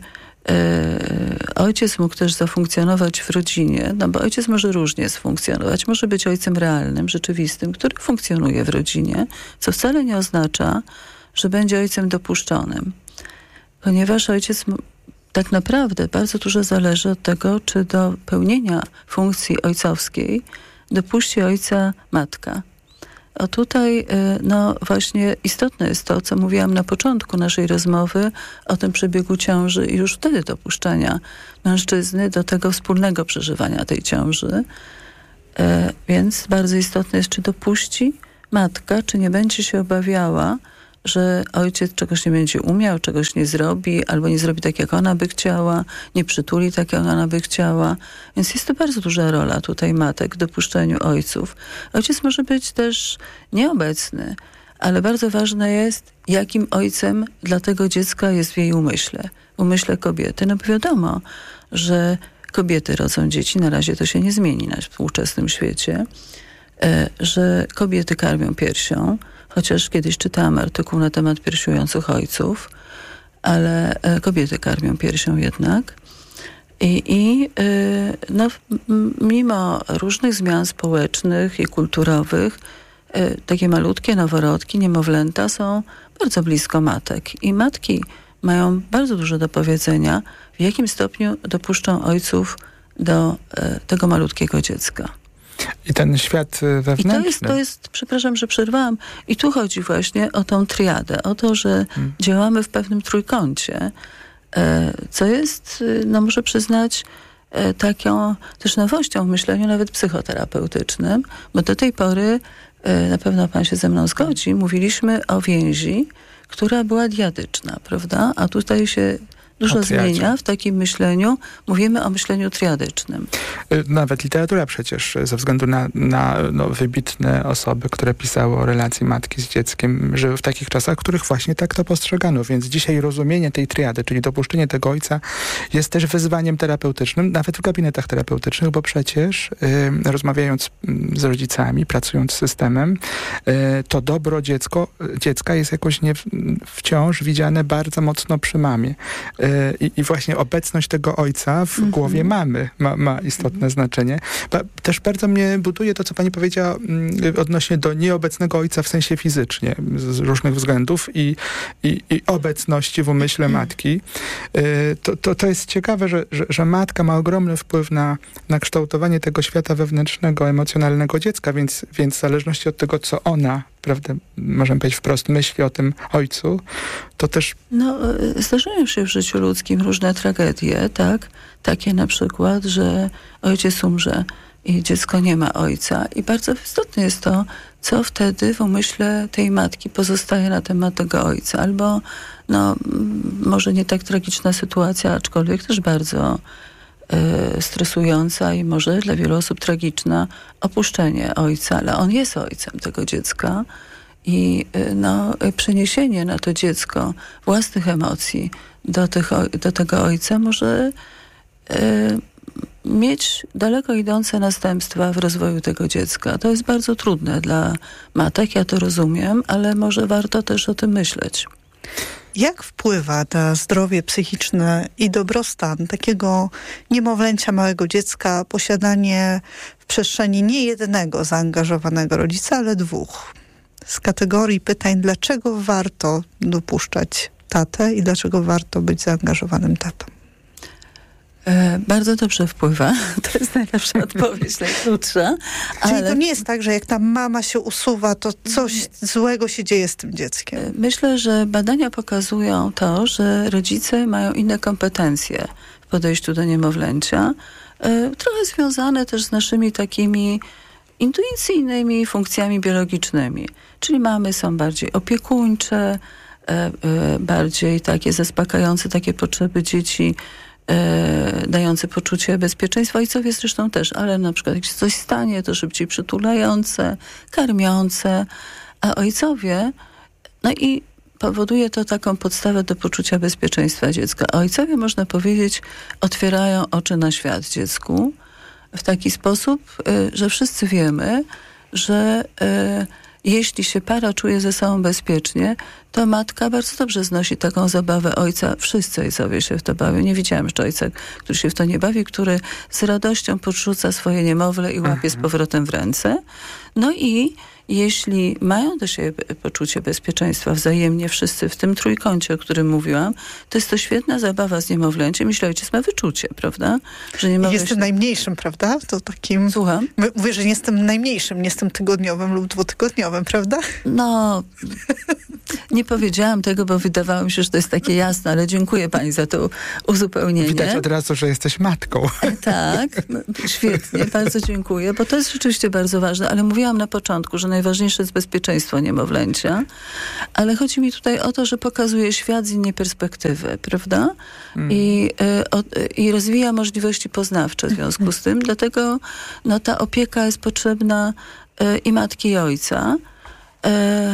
e, ojciec mógł też zafunkcjonować w rodzinie, no bo ojciec może różnie sfunkcjonować. Może być ojcem realnym, rzeczywistym, który funkcjonuje w rodzinie, co wcale nie oznacza, że będzie ojcem dopuszczonym. Ponieważ ojciec tak naprawdę bardzo dużo zależy od tego, czy do pełnienia funkcji ojcowskiej dopuści ojca matka. A tutaj no właśnie istotne jest to, co mówiłam na początku naszej rozmowy o tym przebiegu ciąży i już wtedy dopuszczania mężczyzny do tego wspólnego przeżywania tej ciąży. E, więc bardzo istotne jest, czy dopuści matka, czy nie będzie się obawiała, że ojciec czegoś nie będzie umiał, czegoś nie zrobi, albo nie zrobi tak, jak ona by chciała, nie przytuli tak, jak ona by chciała. Więc jest to bardzo duża rola tutaj matek w dopuszczeniu ojców. Ojciec może być też nieobecny, ale bardzo ważne jest, jakim ojcem dla tego dziecka jest w jej umyśle, w umyśle kobiety. No bo wiadomo, że kobiety rodzą dzieci, na razie to się nie zmieni na współczesnym świecie, że kobiety karmią piersią, chociaż kiedyś czytałam artykuł na temat piersiujących ojców, ale kobiety karmią piersią jednak. I, i no, mimo różnych zmian społecznych i kulturowych, takie malutkie noworodki, niemowlęta są bardzo blisko matek. I matki mają bardzo dużo do powiedzenia, w jakim stopniu dopuszczą ojców do tego malutkiego dziecka. I ten świat wewnętrzny. I to jest, to jest, przepraszam, że przerwałam, i tu chodzi właśnie o tą triadę, o to, że hmm. działamy w pewnym trójkącie, co jest, no muszę przyznać, taką też nowością w myśleniu nawet psychoterapeutycznym, bo do tej pory, na pewno pan się ze mną zgodzi, mówiliśmy o więzi, która była diadyczna, prawda? A tutaj się dużo zmienia w takim myśleniu. Mówimy o myśleniu triadycznym. Nawet literatura przecież, ze względu na, na no, wybitne osoby, które pisały o relacji matki z dzieckiem, żyły w takich czasach, w których właśnie tak to postrzegano. Więc dzisiaj rozumienie tej triady, czyli dopuszczenie tego ojca, jest też wyzwaniem terapeutycznym, nawet w gabinetach terapeutycznych, bo przecież y, rozmawiając z rodzicami, pracując z systemem, y, to dobro dziecko, dziecka jest jakoś nie wciąż widziane bardzo mocno przy mamie. I, I właśnie obecność tego ojca w mm-hmm. głowie mamy ma, ma istotne mm-hmm. znaczenie. Ba, też bardzo mnie buduje to, co pani powiedziała mm, odnośnie do nieobecnego ojca w sensie fizycznie, z różnych względów i, i, i obecności w umyśle matki. Y, to, to, to jest ciekawe, że, że, że matka ma ogromny wpływ na, na kształtowanie tego świata wewnętrznego, emocjonalnego dziecka, więc, więc w zależności od tego, co ona, prawda, możemy powiedzieć wprost, myśli o tym ojcu, to też... No, zdarzają się w życiu ludzkim różne tragedie, tak? Takie na przykład, że ojciec umrze i dziecko nie ma ojca. I bardzo istotne jest to, co wtedy w umyśle tej matki pozostaje na temat tego ojca. Albo, no, może nie tak tragiczna sytuacja, aczkolwiek też bardzo y, stresująca i może dla wielu osób tragiczna, opuszczenie ojca, ale on jest ojcem tego dziecka. I no, przeniesienie na to dziecko własnych emocji do, tych, do tego ojca może y, mieć daleko idące następstwa w rozwoju tego dziecka. To jest bardzo trudne dla matek, ja to rozumiem, ale może warto też o tym myśleć. Jak wpływa na zdrowie psychiczne i dobrostan takiego niemowlęcia, małego dziecka, posiadanie w przestrzeni nie jednego zaangażowanego rodzica, ale dwóch? Z kategorii pytań, dlaczego warto dopuszczać tatę i dlaczego warto być zaangażowanym tatą? E, bardzo dobrze wpływa. To jest najlepsza odpowiedź, najkrótsza. Czyli ale... to nie jest tak, że jak ta mama się usuwa, to coś nie. złego się dzieje z tym dzieckiem? Myślę, że badania pokazują to, że rodzice mają inne kompetencje w podejściu do niemowlęcia. E, trochę związane też z naszymi takimi intuicyjnymi funkcjami biologicznymi. Czyli mamy są bardziej opiekuńcze, e, e, bardziej takie zaspokajające takie potrzeby dzieci, e, dające poczucie bezpieczeństwa. Ojcowie zresztą też, ale na przykład jak się coś stanie, to szybciej przytulające, karmiące. A ojcowie, no i powoduje to taką podstawę do poczucia bezpieczeństwa dziecka. A ojcowie, można powiedzieć, otwierają oczy na świat dziecku w taki sposób, że wszyscy wiemy, że e, jeśli się para czuje ze sobą bezpiecznie, to matka bardzo dobrze znosi taką zabawę ojca. Wszyscy ojcowie się w to bawią. Nie widziałam jeszcze ojca, który się w to nie bawi, który z radością podrzuca swoje niemowlę i łapie z powrotem w ręce. No i jeśli mają do siebie poczucie bezpieczeństwa wzajemnie wszyscy w tym trójkącie, o którym mówiłam, to jest to świetna zabawa z niemowlęciem, jeśli ojciec ma wyczucie, prawda? Że niemowlę Jestem się... najmniejszym, prawda? To takim... Słucham? Mówię, że nie jestem najmniejszym, nie jestem tygodniowym lub dwutygodniowym, prawda? No, nie powiedziałam tego, bo wydawało mi się, że to jest takie jasne, ale dziękuję pani za to uzupełnienie. Widać od razu, że jesteś matką. Tak, no, świetnie, bardzo dziękuję, bo to jest rzeczywiście bardzo ważne, ale mówiłam na początku, że najważniejsze jest bezpieczeństwo niemowlęcia, ale chodzi mi tutaj o to, że pokazuje świat z innej perspektywy, prawda? Mm. I, y, o, I rozwija możliwości poznawcze w związku z tym, dlatego no, ta opieka jest potrzebna y, i matki, i ojca. Y,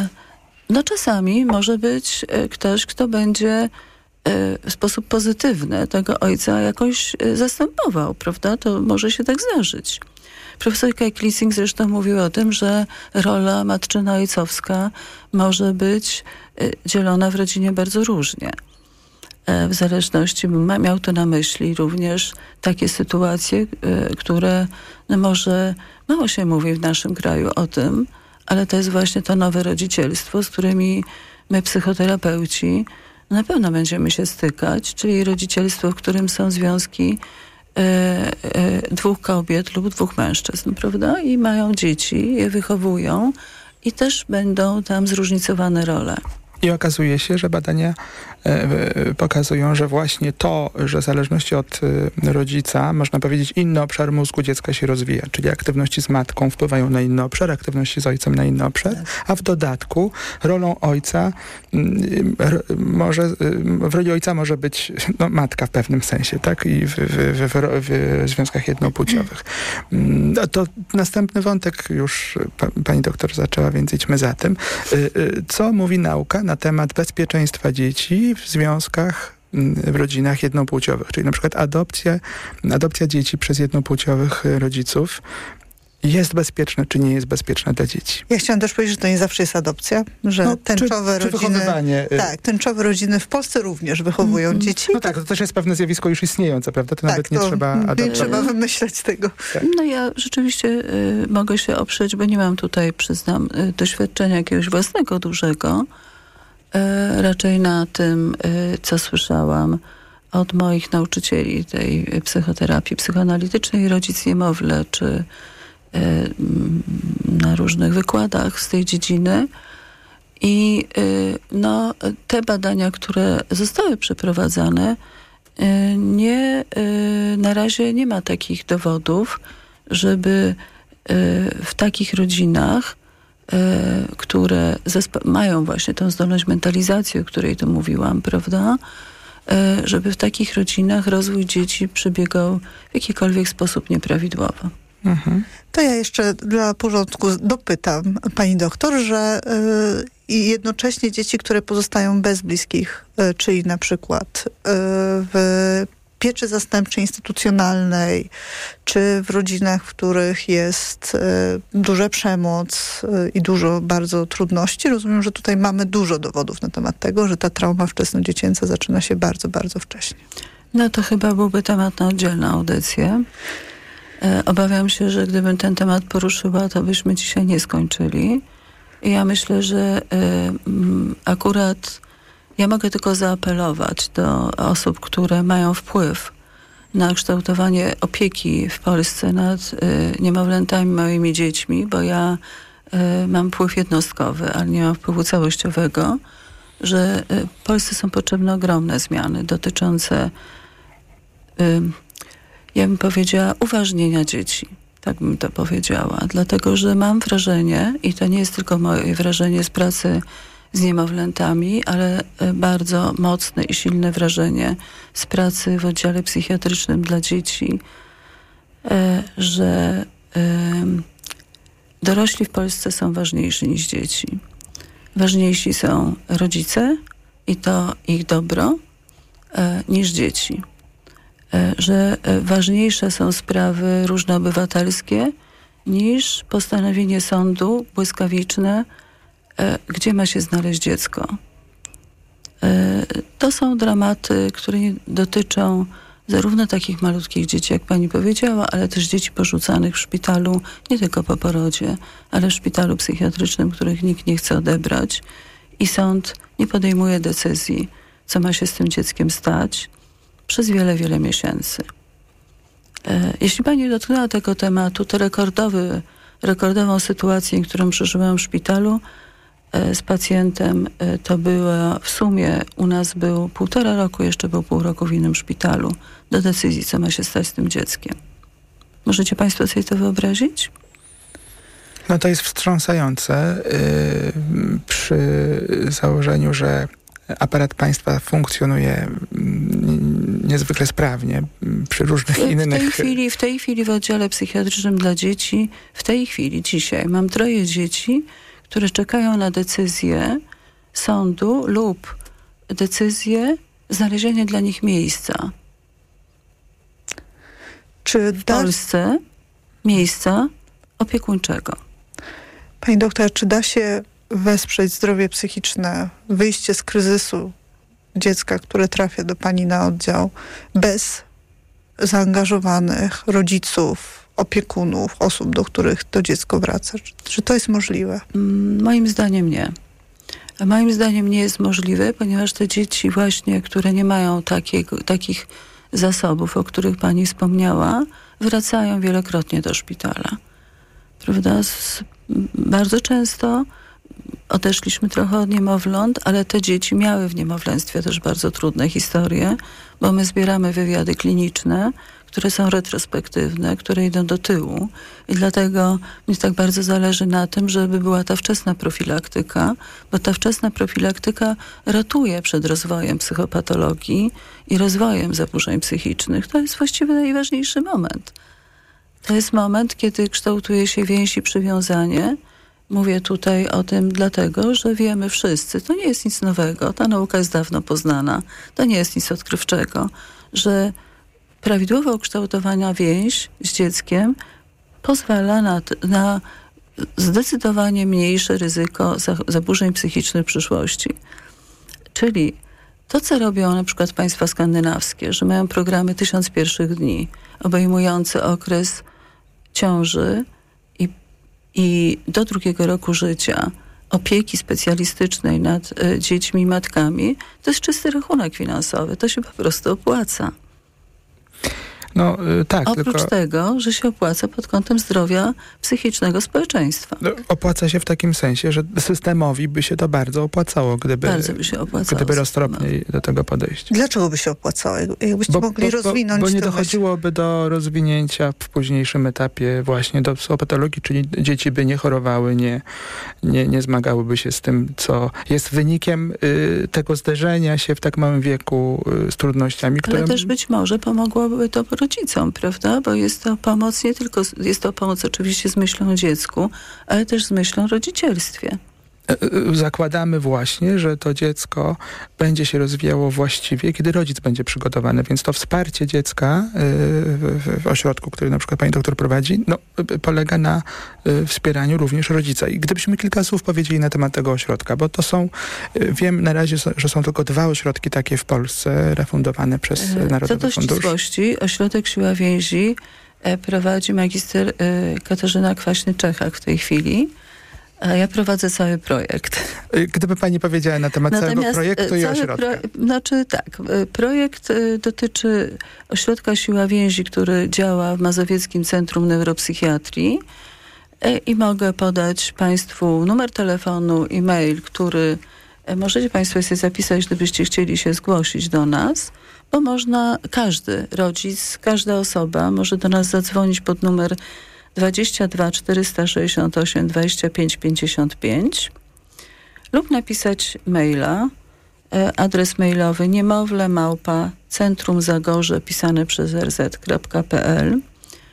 no czasami może być y, ktoś, kto będzie w sposób pozytywny tego ojca jakoś zastępował, prawda? To może się tak zdarzyć. Profesor Kai Klissing zresztą mówił o tym, że rola matczyno-ojcowska może być dzielona w rodzinie bardzo różnie. W zależności, miał to na myśli również takie sytuacje, które no może mało się mówi w naszym kraju o tym, ale to jest właśnie to nowe rodzicielstwo, z którymi my psychoterapeuci na pewno będziemy się stykać, czyli rodzicielstwo, w którym są związki e, e, dwóch kobiet lub dwóch mężczyzn, prawda? I mają dzieci, je wychowują i też będą tam zróżnicowane role. I okazuje się, że badania e, pokazują, że właśnie to, że w zależności od e, rodzica, można powiedzieć, inny obszar mózgu dziecka się rozwija, czyli aktywności z matką wpływają na inny obszar, aktywności z ojcem na inny obszar, a w dodatku rolą ojca m, r, może, w roli ojca może być no, matka w pewnym sensie, tak? I w, w, w, w, w związkach jednopłciowych. No, to następny wątek już pa, pani doktor zaczęła, więc idźmy za tym. Co mówi nauka na temat bezpieczeństwa dzieci w związkach, w rodzinach jednopłciowych, czyli na przykład adopcja, adopcja dzieci przez jednopłciowych rodziców jest bezpieczna, czy nie jest bezpieczna dla dzieci? Ja chciałam też powiedzieć, że to nie zawsze jest adopcja, że no, tęczowe czy, czy rodziny... wychowywanie... Tak, tęczowe rodziny w Polsce również wychowują mm, dzieci. No tak, to też jest pewne zjawisko już istniejące, prawda? To tak, nawet nie to trzeba adoptować. Nie trzeba wymyślać tego. Tak. No ja rzeczywiście y, mogę się oprzeć, bo nie mam tutaj, przyznam, y, doświadczenia jakiegoś własnego dużego, y, raczej na tym, y, co słyszałam od moich nauczycieli tej psychoterapii psychoanalitycznej, rodzic niemowlę, czy na różnych wykładach z tej dziedziny. I no, te badania, które zostały przeprowadzane, nie, na razie nie ma takich dowodów, żeby w takich rodzinach, które mają właśnie tą zdolność mentalizacji, o której tu mówiłam, prawda, żeby w takich rodzinach rozwój dzieci przebiegał w jakikolwiek sposób nieprawidłowo. Mhm. To ja jeszcze dla porządku dopytam pani doktor, że y, jednocześnie dzieci, które pozostają bez bliskich, y, czyli na przykład y, w pieczy zastępczej instytucjonalnej, czy w rodzinach, w których jest y, duża przemoc y, i dużo bardzo trudności. Rozumiem, że tutaj mamy dużo dowodów na temat tego, że ta trauma wczesnodziecięca zaczyna się bardzo, bardzo wcześnie. No to chyba byłby temat na oddzielną audycję. Obawiam się, że gdybym ten temat poruszyła, to byśmy dzisiaj nie skończyli. I ja myślę, że y, akurat ja mogę tylko zaapelować do osób, które mają wpływ na kształtowanie opieki w Polsce nad y, niemowlętami, małymi dziećmi, bo ja y, mam wpływ jednostkowy, ale nie mam wpływu całościowego, że y, w Polsce są potrzebne ogromne zmiany dotyczące y, ja bym powiedziała, uważnienia dzieci. Tak bym to powiedziała. Dlatego, że mam wrażenie, i to nie jest tylko moje wrażenie z pracy z niemowlętami, ale bardzo mocne i silne wrażenie z pracy w oddziale psychiatrycznym dla dzieci, że dorośli w Polsce są ważniejsi niż dzieci. Ważniejsi są rodzice i to ich dobro niż dzieci. Że ważniejsze są sprawy różnoobywatelskie niż postanowienie sądu błyskawiczne, gdzie ma się znaleźć dziecko. To są dramaty, które nie dotyczą zarówno takich malutkich dzieci, jak pani powiedziała, ale też dzieci porzucanych w szpitalu, nie tylko po porodzie, ale w szpitalu psychiatrycznym, których nikt nie chce odebrać i sąd nie podejmuje decyzji, co ma się z tym dzieckiem stać przez wiele, wiele miesięcy. Jeśli pani dotknęła tego tematu, to rekordowy, rekordową sytuację, którą przeżyłam w szpitalu z pacjentem, to była w sumie u nas był półtora roku, jeszcze był pół roku w innym szpitalu do decyzji, co ma się stać z tym dzieckiem. Możecie państwo sobie to wyobrazić? No to jest wstrząsające yy, przy założeniu, że aparat państwa funkcjonuje niezwykle sprawnie przy różnych w, innych... W tej chwili, w tej chwili w oddziale psychiatrycznym dla dzieci, w tej chwili, dzisiaj mam troje dzieci, które czekają na decyzję sądu lub decyzję znalezienia dla nich miejsca. Czy w da... Polsce miejsca opiekuńczego. Pani doktor, czy da się wesprzeć zdrowie psychiczne, wyjście z kryzysu dziecka, które trafia do pani na oddział, bez zaangażowanych rodziców, opiekunów, osób, do których to dziecko wraca? Czy, czy to jest możliwe? Moim zdaniem nie. A moim zdaniem nie jest możliwe, ponieważ te dzieci właśnie, które nie mają takiego, takich zasobów, o których pani wspomniała, wracają wielokrotnie do szpitala. Prawda? Z, bardzo często odeszliśmy trochę od niemowląt, ale te dzieci miały w niemowlęctwie też bardzo trudne historie, bo my zbieramy wywiady kliniczne, które są retrospektywne, które idą do tyłu i dlatego mi tak bardzo zależy na tym, żeby była ta wczesna profilaktyka, bo ta wczesna profilaktyka ratuje przed rozwojem psychopatologii i rozwojem zaburzeń psychicznych. To jest właściwie najważniejszy moment. To jest moment, kiedy kształtuje się więź i przywiązanie. Mówię tutaj o tym dlatego, że wiemy wszyscy, to nie jest nic nowego, ta nauka jest dawno poznana, to nie jest nic odkrywczego, że prawidłowo ukształtowana więź z dzieckiem pozwala na, na zdecydowanie mniejsze ryzyko zaburzeń psychicznych w przyszłości. Czyli to, co robią na przykład państwa skandynawskie, że mają programy tysiąc pierwszych dni, obejmujące okres ciąży i, i do drugiego roku życia, opieki specjalistycznej nad y, dziećmi i matkami, to jest czysty rachunek finansowy. To się po prostu opłaca. No, y, tak, Oprócz tylko... tego, że się opłaca pod kątem zdrowia psychicznego społeczeństwa. No, opłaca się w takim sensie, że systemowi by się to bardzo opłacało, gdyby, bardzo by się opłacało gdyby roztropniej do tego podejść. Dlaczego by się opłacało? Jakbyście bo, mogli bo, rozwinąć Bo, bo nie to dochodziłoby do rozwinięcia w późniejszym etapie właśnie do psychopatologii, czyli dzieci by nie chorowały, nie, nie, nie zmagałyby się z tym, co jest wynikiem y, tego zderzenia się w tak małym wieku y, z trudnościami, które... Ale też być może pomogłoby to rodzicom, prawda? Bo jest to pomoc nie tylko, jest to pomoc oczywiście z myślą o dziecku, ale też z myślą o rodzicielstwie. Zakładamy właśnie, że to dziecko będzie się rozwijało właściwie, kiedy rodzic będzie przygotowany, więc to wsparcie dziecka w ośrodku, który na przykład pani doktor prowadzi, no, polega na wspieraniu również rodzica. I gdybyśmy kilka słów powiedzieli na temat tego ośrodka, bo to są, wiem na razie, że są tylko dwa ośrodki takie w Polsce refundowane przez Narodowy Co do Fundusz. ścisłości, ośrodek Siła Więzi prowadzi magister Katarzyna Kwaśny-Czechak w tej chwili. A ja prowadzę cały projekt. Gdyby pani powiedziała na temat Natomiast całego projektu i cały ośrodka. Pro, znaczy tak, projekt dotyczy ośrodka Siła Więzi, który działa w Mazowieckim Centrum Neuropsychiatrii i mogę podać państwu numer telefonu i mail, który możecie państwo sobie zapisać, gdybyście chcieli się zgłosić do nas, bo można, każdy rodzic, każda osoba może do nas zadzwonić pod numer dwadzieścia dwa czterysta sześćdziesiąt osiem dwadzieścia pięć pięćdziesiąt pięć lub napisać maila, adres mailowy niemowlę małpa centrum zagorze pisane przez er zet kropka pe el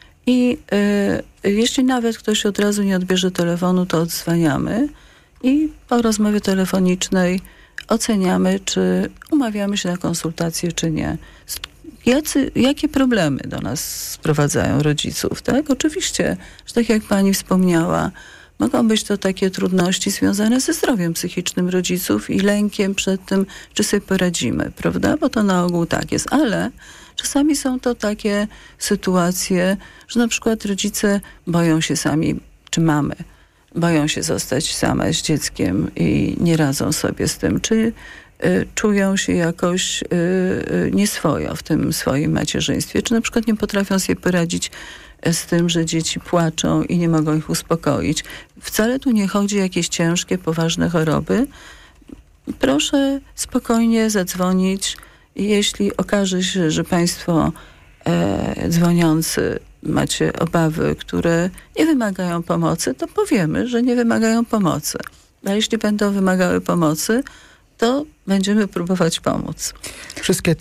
i y, jeśli nawet ktoś od razu nie odbierze telefonu, to odzwaniamy i po rozmowie telefonicznej oceniamy, czy umawiamy się na konsultację, czy nie. Jacy, jakie problemy do nas sprowadzają rodziców, tak? Oczywiście, że tak jak pani wspomniała, mogą być to takie trudności związane ze zdrowiem psychicznym rodziców i lękiem przed tym, czy sobie poradzimy, prawda? Bo to na ogół tak jest, ale Czasami są to takie sytuacje, że na przykład rodzice boją się sami, czy mamy, boją się zostać same z dzieckiem i nie radzą sobie z tym, czy y, czują się jakoś y, y, nieswojo w tym swoim macierzyństwie, czy na przykład nie potrafią sobie poradzić z tym, że dzieci płaczą i nie mogą ich uspokoić. Wcale tu nie chodzi o jakieś ciężkie, poważne choroby. Proszę spokojnie zadzwonić. Jeśli okaże się, że państwo e, dzwoniący macie obawy, które nie wymagają pomocy, to powiemy, że nie wymagają pomocy. A jeśli będą wymagały pomocy, to będziemy próbować pomóc. Wszystkie